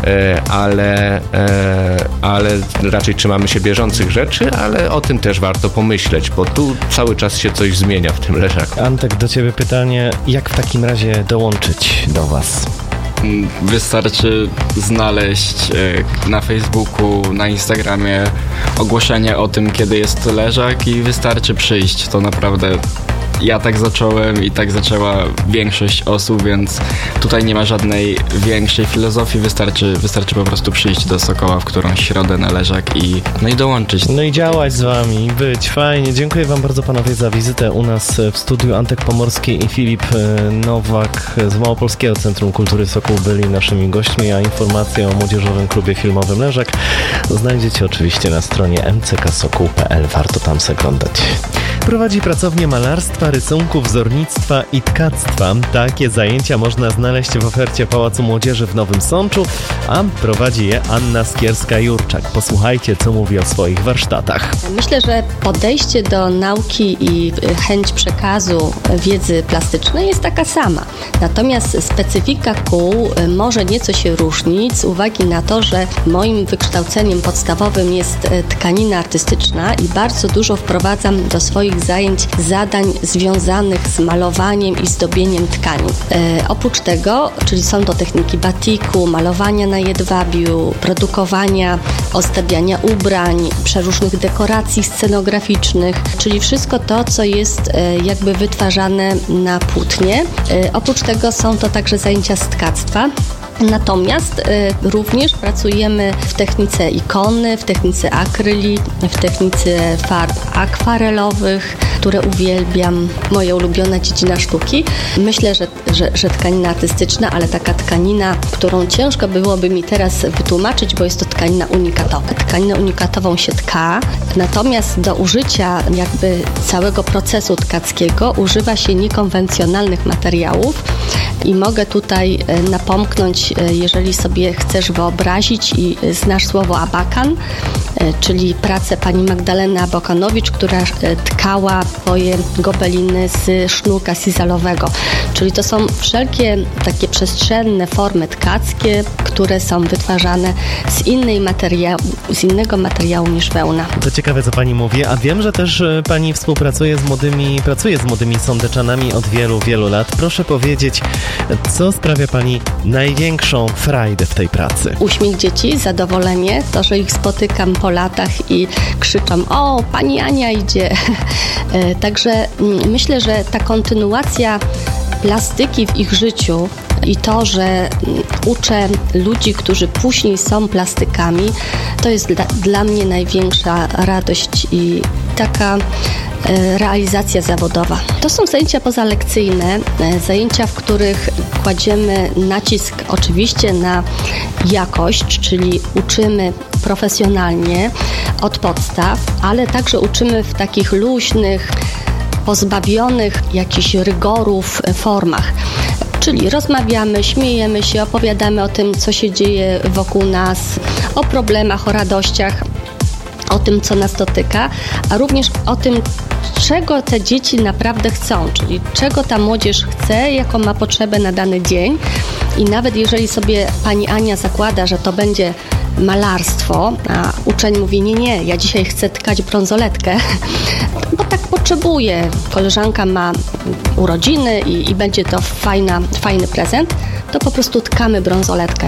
ale, ale raczej trzymamy się bieżących rzeczy, ale o tym też warto pomyśleć, bo tu cały czas się coś zmienia w tym leżaku. Antek, do ciebie pytanie, jak w takim razie dołączyć do was? Wystarczy znaleźć na Facebooku, na Instagramie ogłoszenie o tym, kiedy jest leżak i wystarczy przyjść. To naprawdę ja tak zacząłem i tak zaczęła większość osób, więc tutaj nie ma żadnej większej filozofii, wystarczy, wystarczy po prostu przyjść do Sokoła w którąś środę na leżak i, no i dołączyć. No i działać z wami, być fajnie. Dziękuję wam bardzo, panowie, za wizytę u nas w studiu. Antek Pomorski i Filip Nowak z Małopolskiego Centrum Kultury Sokół byli naszymi gośćmi, a informacje o Młodzieżowym Klubie Filmowym Leżak znajdziecie oczywiście na stronie m c k sokół kropka p l. Warto tam zaglądać. Prowadzi pracownię malarstwa, rysunku, wzornictwa i tkactwa. Takie zajęcia można znaleźć w ofercie Pałacu Młodzieży w Nowym Sączu, a prowadzi je Anna Skierska-Jurczak. Posłuchajcie, co mówi o swoich warsztatach. Myślę, że podejście do nauki i chęć przekazu wiedzy plastycznej jest taka sama. Natomiast specyfika kół może nieco się różnić z uwagi na to, że moim wykształceniem podstawowym jest tkanina artystyczna i bardzo dużo wprowadzam do swoich zajęć zadań związanych z malowaniem i zdobieniem tkanin. E, oprócz tego, czyli są to techniki batiku, malowania na jedwabiu, produkowania, ozdabiania ubrań, przeróżnych dekoracji scenograficznych, czyli wszystko to, co jest e, jakby wytwarzane na płótnie. E, oprócz tego są to także zajęcia z tkactwa. Natomiast y, również pracujemy w technice ikony, w technice akryli, w technice farb akwarelowych, które uwielbiam, moja ulubiona dziedzina sztuki. Myślę, że, że, że tkanina artystyczna, ale taka tkanina, którą ciężko byłoby mi teraz wytłumaczyć, bo jest to tkanina unikatowa. Tkaninę unikatową się tka, natomiast do użycia jakby całego procesu tkackiego używa się niekonwencjonalnych materiałów i mogę tutaj napomknąć, jeżeli sobie chcesz wyobrazić i znasz słowo abakan, czyli pracę pani Magdaleny Abakanowicz, która tkała swoje gobeliny z sznurka sizalowego. Czyli to są wszelkie takie przestrzenne formy tkackie, które są wytwarzane z, innej materiału, z innego materiału niż wełna. To ciekawe, co pani mówi, a wiem, że też pani współpracuje z młodymi, pracuje z młodymi sądeczanami od wielu, wielu lat. Proszę powiedzieć, co sprawia pani największą frajdę w tej pracy? Uśmiech dzieci, zadowolenie, to, że ich spotykam po latach i krzyczą: o, pani Ania idzie. Także myślę, że ta kontynuacja plastyki w ich życiu i to, że uczę ludzi, którzy później są plastykami, to jest dla, dla mnie największa radość i taka realizacja zawodowa. To są zajęcia pozalekcyjne, zajęcia, w których kładziemy nacisk oczywiście na jakość, czyli uczymy profesjonalnie od podstaw, ale także uczymy w takich luźnych, pozbawionych jakichś rygorów formach. Czyli rozmawiamy, śmiejemy się, opowiadamy o tym, co się dzieje wokół nas, o problemach, o radościach, o tym, co nas dotyka, a również o tym, czego te dzieci naprawdę chcą, czyli czego ta młodzież chce, jaką ma potrzebę na dany dzień. I nawet jeżeli sobie pani Ania zakłada, że to będzie malarstwo, a uczeń mówi, nie, nie, ja dzisiaj chcę tkać brązoletkę, bo tak potrzebuje. Koleżanka ma urodziny i, i będzie to fajna, fajny prezent, to po prostu tkamy brązoletkę.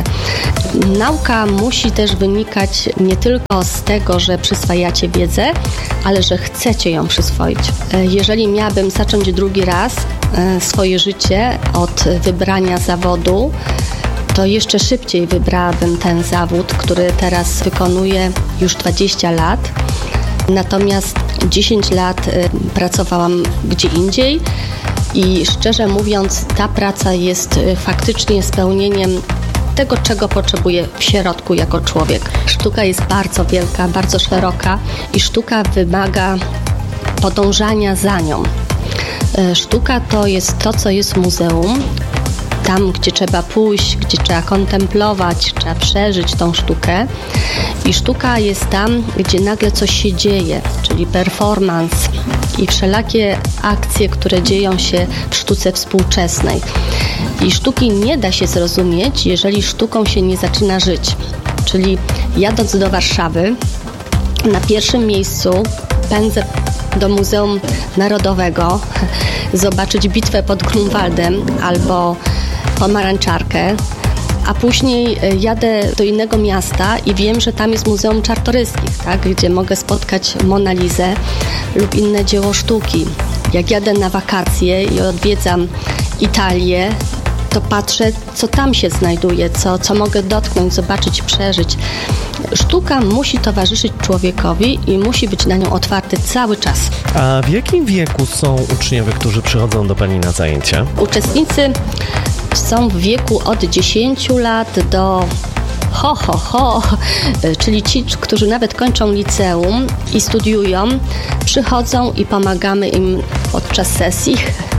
Nauka musi też wynikać nie tylko z tego, że przyswajacie wiedzę, ale że chcecie ją przyswoić. Jeżeli miałabym zacząć drugi raz swoje życie od wybrania zawodu, to jeszcze szybciej wybrałabym ten zawód, który teraz wykonuję już dwadzieścia lat. Natomiast dziesięć lat pracowałam gdzie indziej i szczerze mówiąc, ta praca jest faktycznie spełnieniem tego, czego potrzebuję w środku jako człowiek. Sztuka jest bardzo wielka, bardzo szeroka i sztuka wymaga podążania za nią. Sztuka to jest to, co jest w muzeum. Tam, gdzie trzeba pójść, gdzie trzeba kontemplować, trzeba przeżyć tą sztukę. I sztuka jest tam, gdzie nagle coś się dzieje, czyli performance i wszelakie akcje, które dzieją się w sztuce współczesnej. I sztuki nie da się zrozumieć, jeżeli sztuką się nie zaczyna żyć. Czyli jadąc do Warszawy, na pierwszym miejscu pędzę do Muzeum Narodowego, zobaczyć bitwę pod Grunwaldem albo pomarańczarkę, a później jadę do innego miasta i wiem, że tam jest Muzeum Czartoryskich, tak, gdzie mogę spotkać Mona Lizę lub inne dzieło sztuki. Jak jadę na wakacje i odwiedzam Italię, to patrzę, co tam się znajduje, co, co mogę dotknąć, zobaczyć, przeżyć. Sztuka musi towarzyszyć człowiekowi i musi być na nią otwarty cały czas. A w jakim wieku są uczniowie, którzy przychodzą do Pani na zajęcia? Uczestnicy są w wieku od dziesięciu lat do ho, ho, ho, czyli ci, którzy nawet kończą liceum i studiują, przychodzą i pomagamy im podczas sesji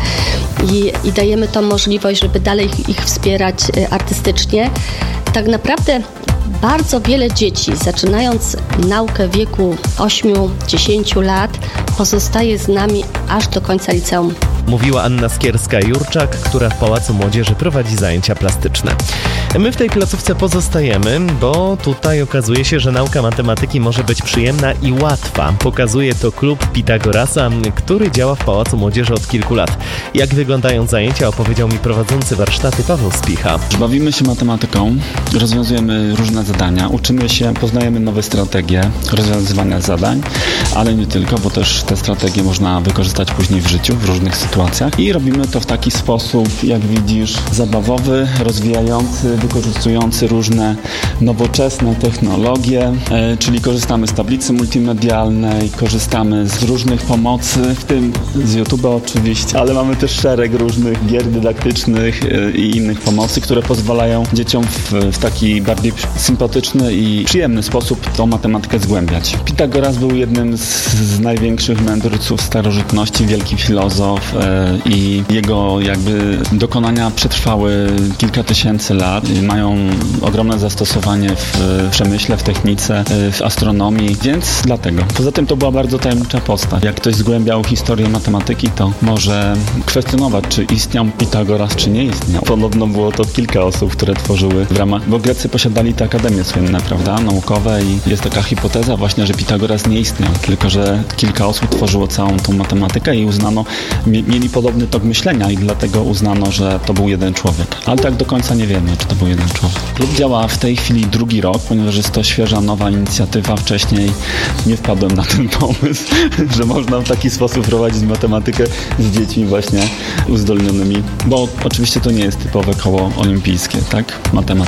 i, i dajemy tą możliwość, żeby dalej ich wspierać artystycznie. Tak naprawdę bardzo wiele dzieci, zaczynając naukę w wieku ośmiu dziesięciu lat, pozostaje z nami aż do końca liceum. Mówiła Anna Skierska-Jurczak, która w Pałacu Młodzieży prowadzi zajęcia plastyczne. My w tej placówce pozostajemy, bo tutaj okazuje się, że nauka matematyki może być przyjemna i łatwa. Pokazuje to klub Pitagorasa, który działa w Pałacu Młodzieży od kilku lat. Jak wyglądają zajęcia, opowiedział mi prowadzący warsztaty Paweł Spicha. Bawimy się matematyką, rozwiązujemy różne zadania, uczymy się, poznajemy nowe strategie rozwiązywania zadań, ale nie tylko, bo też te strategie można wykorzystać później w życiu, w różnych sytuacjach. I robimy to w taki sposób, jak widzisz, zabawowy, rozwijający, wykorzystujący różne nowoczesne technologie, e, czyli korzystamy z tablicy multimedialnej, korzystamy z różnych pomocy, w tym z YouTube'a oczywiście, ale mamy też szereg różnych gier dydaktycznych e, i innych pomocy, które pozwalają dzieciom w, w taki bardziej sympatyczny i przyjemny sposób tą matematykę zgłębiać. Pitagoras był jednym z, z największych mędrców starożytności, wielki filozof, e, i jego jakby dokonania przetrwały kilka tysięcy lat, mają ogromne zastosowanie w przemyśle, w technice, w astronomii, więc dlatego. Poza tym to była bardzo tajemnicza postać. Jak ktoś zgłębiał historię matematyki, to może kwestionować, czy istniał Pitagoras, czy nie istniał. Podobno było to kilka osób, które tworzyły w ramach, bo Grecy posiadali te akademie słynne, prawda, naukowe i jest taka hipoteza właśnie, że Pitagoras nie istniał, tylko że kilka osób tworzyło całą tą matematykę i uznano, mieli podobny tok myślenia i dlatego uznano, że to był jeden człowiek. Ale tak do końca nie wiemy, czy to był jeden człowiek. Klub działa w tej chwili drugi rok, ponieważ jest to świeża, nowa inicjatywa. Wcześniej nie wpadłem na ten pomysł, że można w taki sposób prowadzić matematykę z dziećmi właśnie uzdolnionymi, bo oczywiście to nie jest typowe koło olimpijskie, tak? Matematyczne.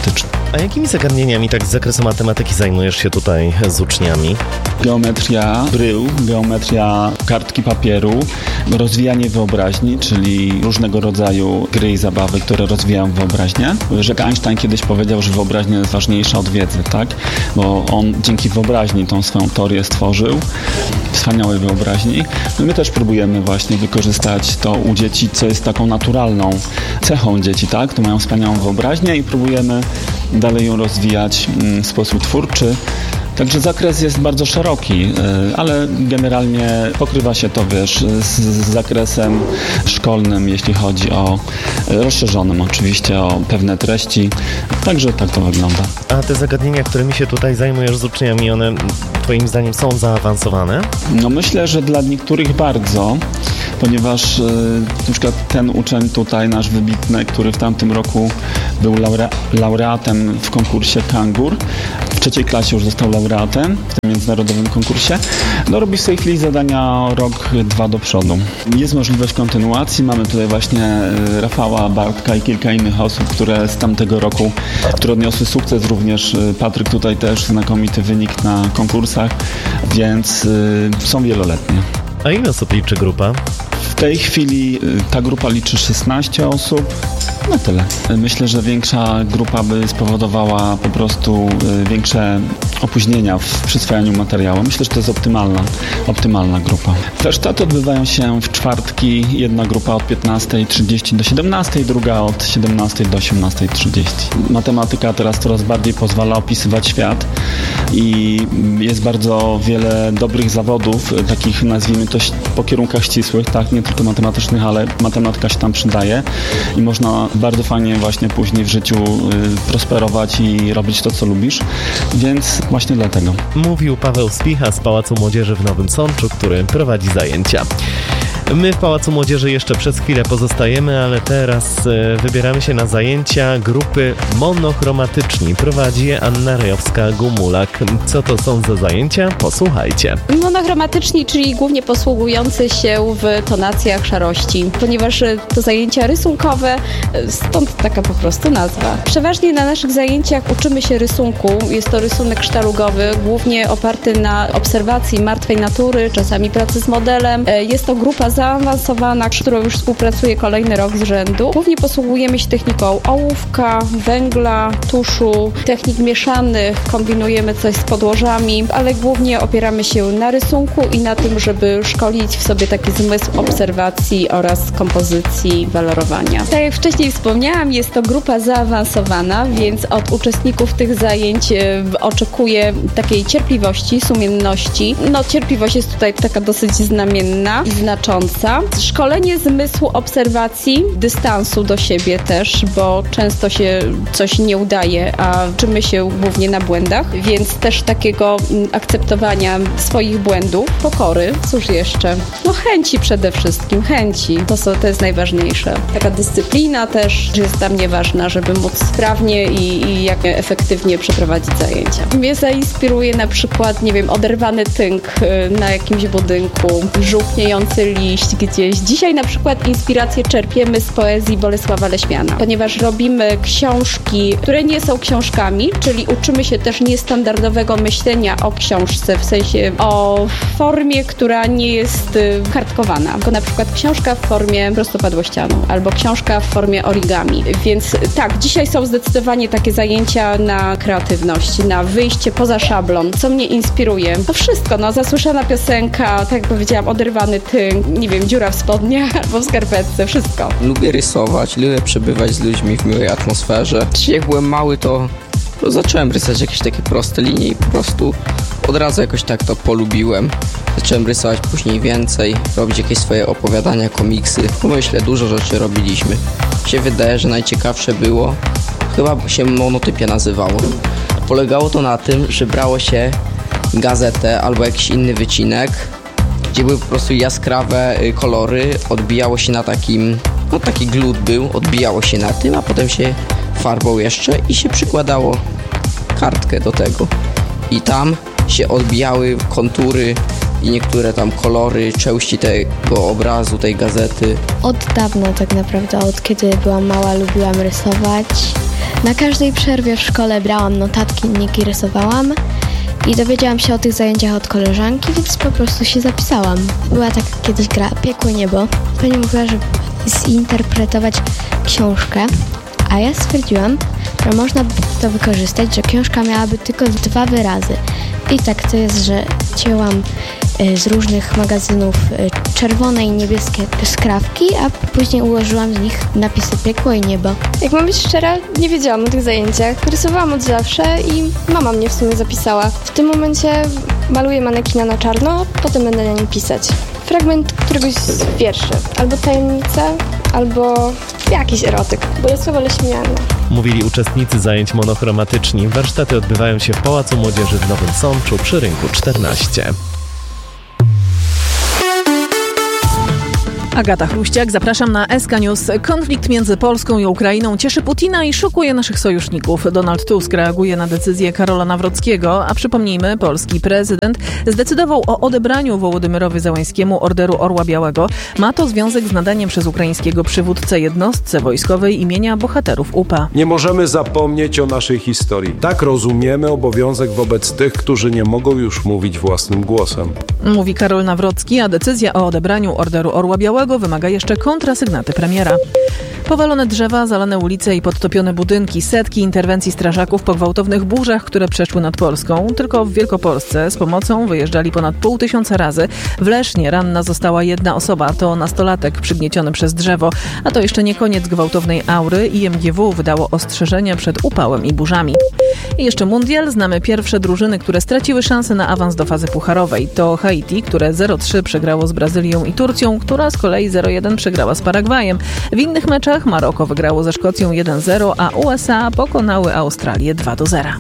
A jakimi zagadnieniami tak z zakresu matematyki zajmujesz się tutaj z uczniami? Geometria brył, geometria kartki papieru, rozwijanie wyobraźni, czyli różnego rodzaju gry i zabawy, które rozwijają wyobraźnię. Rzekł Einstein kiedyś powiedział, że wyobraźnia jest ważniejsza od wiedzy, tak? Bo on dzięki wyobraźni tą swoją teorię stworzył, wspaniałej wyobraźni. No my też próbujemy właśnie wykorzystać to u dzieci, co jest taką naturalną cechą dzieci, tak? To mają wspaniałą wyobraźnię i próbujemy dalej ją rozwijać w sposób twórczy. Także zakres jest bardzo szeroki, ale generalnie pokrywa się to, wiesz, z, z zakresem szkolnym, jeśli chodzi o rozszerzonym oczywiście, o pewne treści. Także tak to wygląda. A te zagadnienia, którymi się tutaj zajmujesz z uczniami, one twoim zdaniem są zaawansowane? No myślę, że dla niektórych bardzo, ponieważ yy, na przykład ten uczeń tutaj, nasz wybitny, który w tamtym roku był laure- laureatem w konkursie Kangur, w trzeciej klasie już został laureatem w tym międzynarodowym konkursie, no robi w tej chwili zadania rok, dwa do przodu. Jest możliwość kontynuacji, mamy tutaj właśnie Rafała, Bartka i kilka innych osób, które z tamtego roku, które odniosły sukces, również Patryk tutaj też znakomity wynik na konkursach, więc yy, są wieloletnie. A ile osób liczy grupa? W tej chwili ta grupa liczy szesnaście osób. No tyle. Myślę, że większa grupa by spowodowała po prostu większe opóźnienia w przyswajaniu materiału. Myślę, że to jest optymalna, optymalna grupa. Warsztaty odbywają się w czwartki. Jedna grupa od piętnastej trzydzieści do siedemnastej, druga od siedemnastej do osiemnastej trzydzieści. Matematyka teraz coraz bardziej pozwala opisywać świat i jest bardzo wiele dobrych zawodów, takich nazwijmy to po kierunkach ścisłych, tak, nie tylko matematycznych, ale matematyka się tam przydaje i można bardzo fajnie właśnie później w życiu y, prosperować i robić to, co lubisz, więc właśnie dlatego. Mówił Paweł Spicha z Pałacu Młodzieży w Nowym Sączu, który prowadzi zajęcia. My w Pałacu Młodzieży jeszcze przez chwilę pozostajemy, ale teraz e, wybieramy się na zajęcia grupy Monochromatyczni. Prowadzi je Anna Rejowska-Gumulak. Co to są za zajęcia? Posłuchajcie. Monochromatyczni, czyli głównie posługujący się w tonacjach szarości, ponieważ to zajęcia rysunkowe, stąd taka po prostu nazwa. Przeważnie na naszych zajęciach uczymy się rysunku. Jest to rysunek sztalugowy, głównie oparty na obserwacji martwej natury, czasami pracy z modelem. Jest to grupa zaawansowana, z którą już współpracuję kolejny rok z rzędu. Głównie posługujemy się techniką ołówka, węgla, tuszu, technik mieszanych, kombinujemy coś z podłożami, ale głównie opieramy się na rysunku i na tym, żeby szkolić w sobie taki zmysł obserwacji oraz kompozycji, walorowania. Tak jak wcześniej wspomniałam, jest to grupa zaawansowana, więc od uczestników tych zajęć oczekuję takiej cierpliwości, sumienności. No cierpliwość jest tutaj taka dosyć znamienna i znacząca. Szkolenie zmysłu obserwacji, dystansu do siebie też, bo często się coś nie udaje, a uczymy się głównie na błędach, więc też takiego akceptowania swoich błędów, pokory, cóż jeszcze, no chęci przede wszystkim, chęci, to, są, to jest najważniejsze. Taka dyscyplina też jest dla mnie ważna, żeby móc sprawnie i, i jak efektywnie przeprowadzić zajęcia. Mnie zainspiruje na przykład, nie wiem, oderwany tynk na jakimś budynku, żółkniejący liść gdzieś. Dzisiaj na przykład inspirację czerpiemy z poezji Bolesława Leśmiana, ponieważ robimy książki, które nie są książkami, czyli uczymy się też niestandardowego myślenia o książce, w sensie o formie, która nie jest kartkowana, tylko na przykład książka w formie prostopadłościaną albo książka w formie origami. Więc tak, dzisiaj są zdecydowanie takie zajęcia na kreatywność, na wyjście poza szablon, co mnie inspiruje. To wszystko, no, zasłyszana piosenka, tak jak powiedziałam, oderwany tynk, nie wiem, dziura w spodniach albo w skarpetce, wszystko. Lubię rysować, lubię przebywać z ludźmi w miłej atmosferze. Jak byłem mały, to, to zacząłem rysować jakieś takie proste linie i po prostu od razu jakoś tak to polubiłem. Zacząłem rysować później więcej, robić jakieś swoje opowiadania, komiksy. Pomyślę, dużo rzeczy robiliśmy. Mi się wydaje, że najciekawsze było, chyba się Monotypia nazywało. Polegało to na tym, że brało się gazetę albo jakiś inny wycinek, gdzie były po prostu jaskrawe kolory, odbijało się na takim, no taki glut był, odbijało się na tym, a potem się farbą jeszcze i się przykładało kartkę do tego. I tam się odbijały kontury i niektóre tam kolory, części tego obrazu, tej gazety. Od dawna tak naprawdę, od kiedy byłam mała, lubiłam rysować. Na każdej przerwie w szkole brałam notatki, niki rysowałam i dowiedziałam się o tych zajęciach od koleżanki, więc po prostu się zapisałam. Była taka kiedyś gra Piekłe Niebo. Pani mówiła, żeby zinterpretować książkę, a ja stwierdziłam, że można by to wykorzystać, że książka miałaby tylko dwa wyrazy. I tak to jest, że cięłam z różnych magazynów czerwone i niebieskie skrawki, a później ułożyłam z nich napisy Piekło i Niebo. Jak mam być szczera, nie wiedziałam o tych zajęciach. Rysowałam od zawsze i mama mnie w sumie zapisała. W tym momencie maluję manekina na czarno, potem będę na nim pisać. Fragment któregoś z wierszy, albo tajemnica, albo jakiś erotyk, bo ja słowo leśmiana. Mówili uczestnicy zajęć monochromatyczni. Warsztaty odbywają się w Pałacu Młodzieży w Nowym Sączu przy Rynku czternaście. Agata Chruściak, zapraszam na S K News. Konflikt między Polską i Ukrainą cieszy Putina i szokuje naszych sojuszników. Donald Tusk reaguje na decyzję Karola Nawrockiego, a przypomnijmy, polski prezydent zdecydował o odebraniu Wołodymyrowi Zełańskiemu Orderu Orła Białego. Ma to związek z nadaniem przez ukraińskiego przywódcę jednostce wojskowej imienia bohaterów U P A. Nie możemy zapomnieć o naszej historii. Tak rozumiemy obowiązek wobec tych, którzy nie mogą już mówić własnym głosem. Mówi Karol Nawrocki, a decyzja o odebraniu Orderu Orła Białego wymaga jeszcze kontrasygnaty premiera. Powalone drzewa, zalane ulice i podtopione budynki, setki interwencji strażaków po gwałtownych burzach, które przeszły nad Polską. Tylko w Wielkopolsce z pomocą wyjeżdżali ponad pół tysiąca razy. W Lesznie ranna została jedna osoba, to nastolatek przygnieciony przez drzewo. A to jeszcze nie koniec gwałtownej aury. I M G W wydało ostrzeżenie przed upałem i burzami. I jeszcze mundial. Znamy pierwsze drużyny, które straciły szansę na awans do fazy pucharowej. To Haiti, które zero trzy przegrało z Brazylią i Turcją, która z kolei zero jeden przegrała z Paragwajem. W innych meczach Maroko wygrało ze Szkocją jeden zero, a U S A pokonały Australię dwa do zera.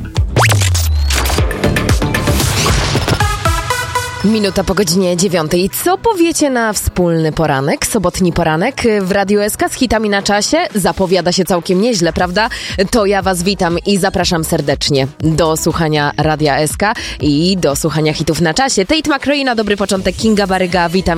Minuta po godzinie dziewiątej. Co powiecie na wspólny poranek, sobotni poranek w Radiu S K z hitami na czasie? Zapowiada się całkiem nieźle, prawda? To ja was witam i zapraszam serdecznie do słuchania Radia S K i do słuchania hitów na czasie. Tate McRae na dobry początek, Kinga Baryga, witam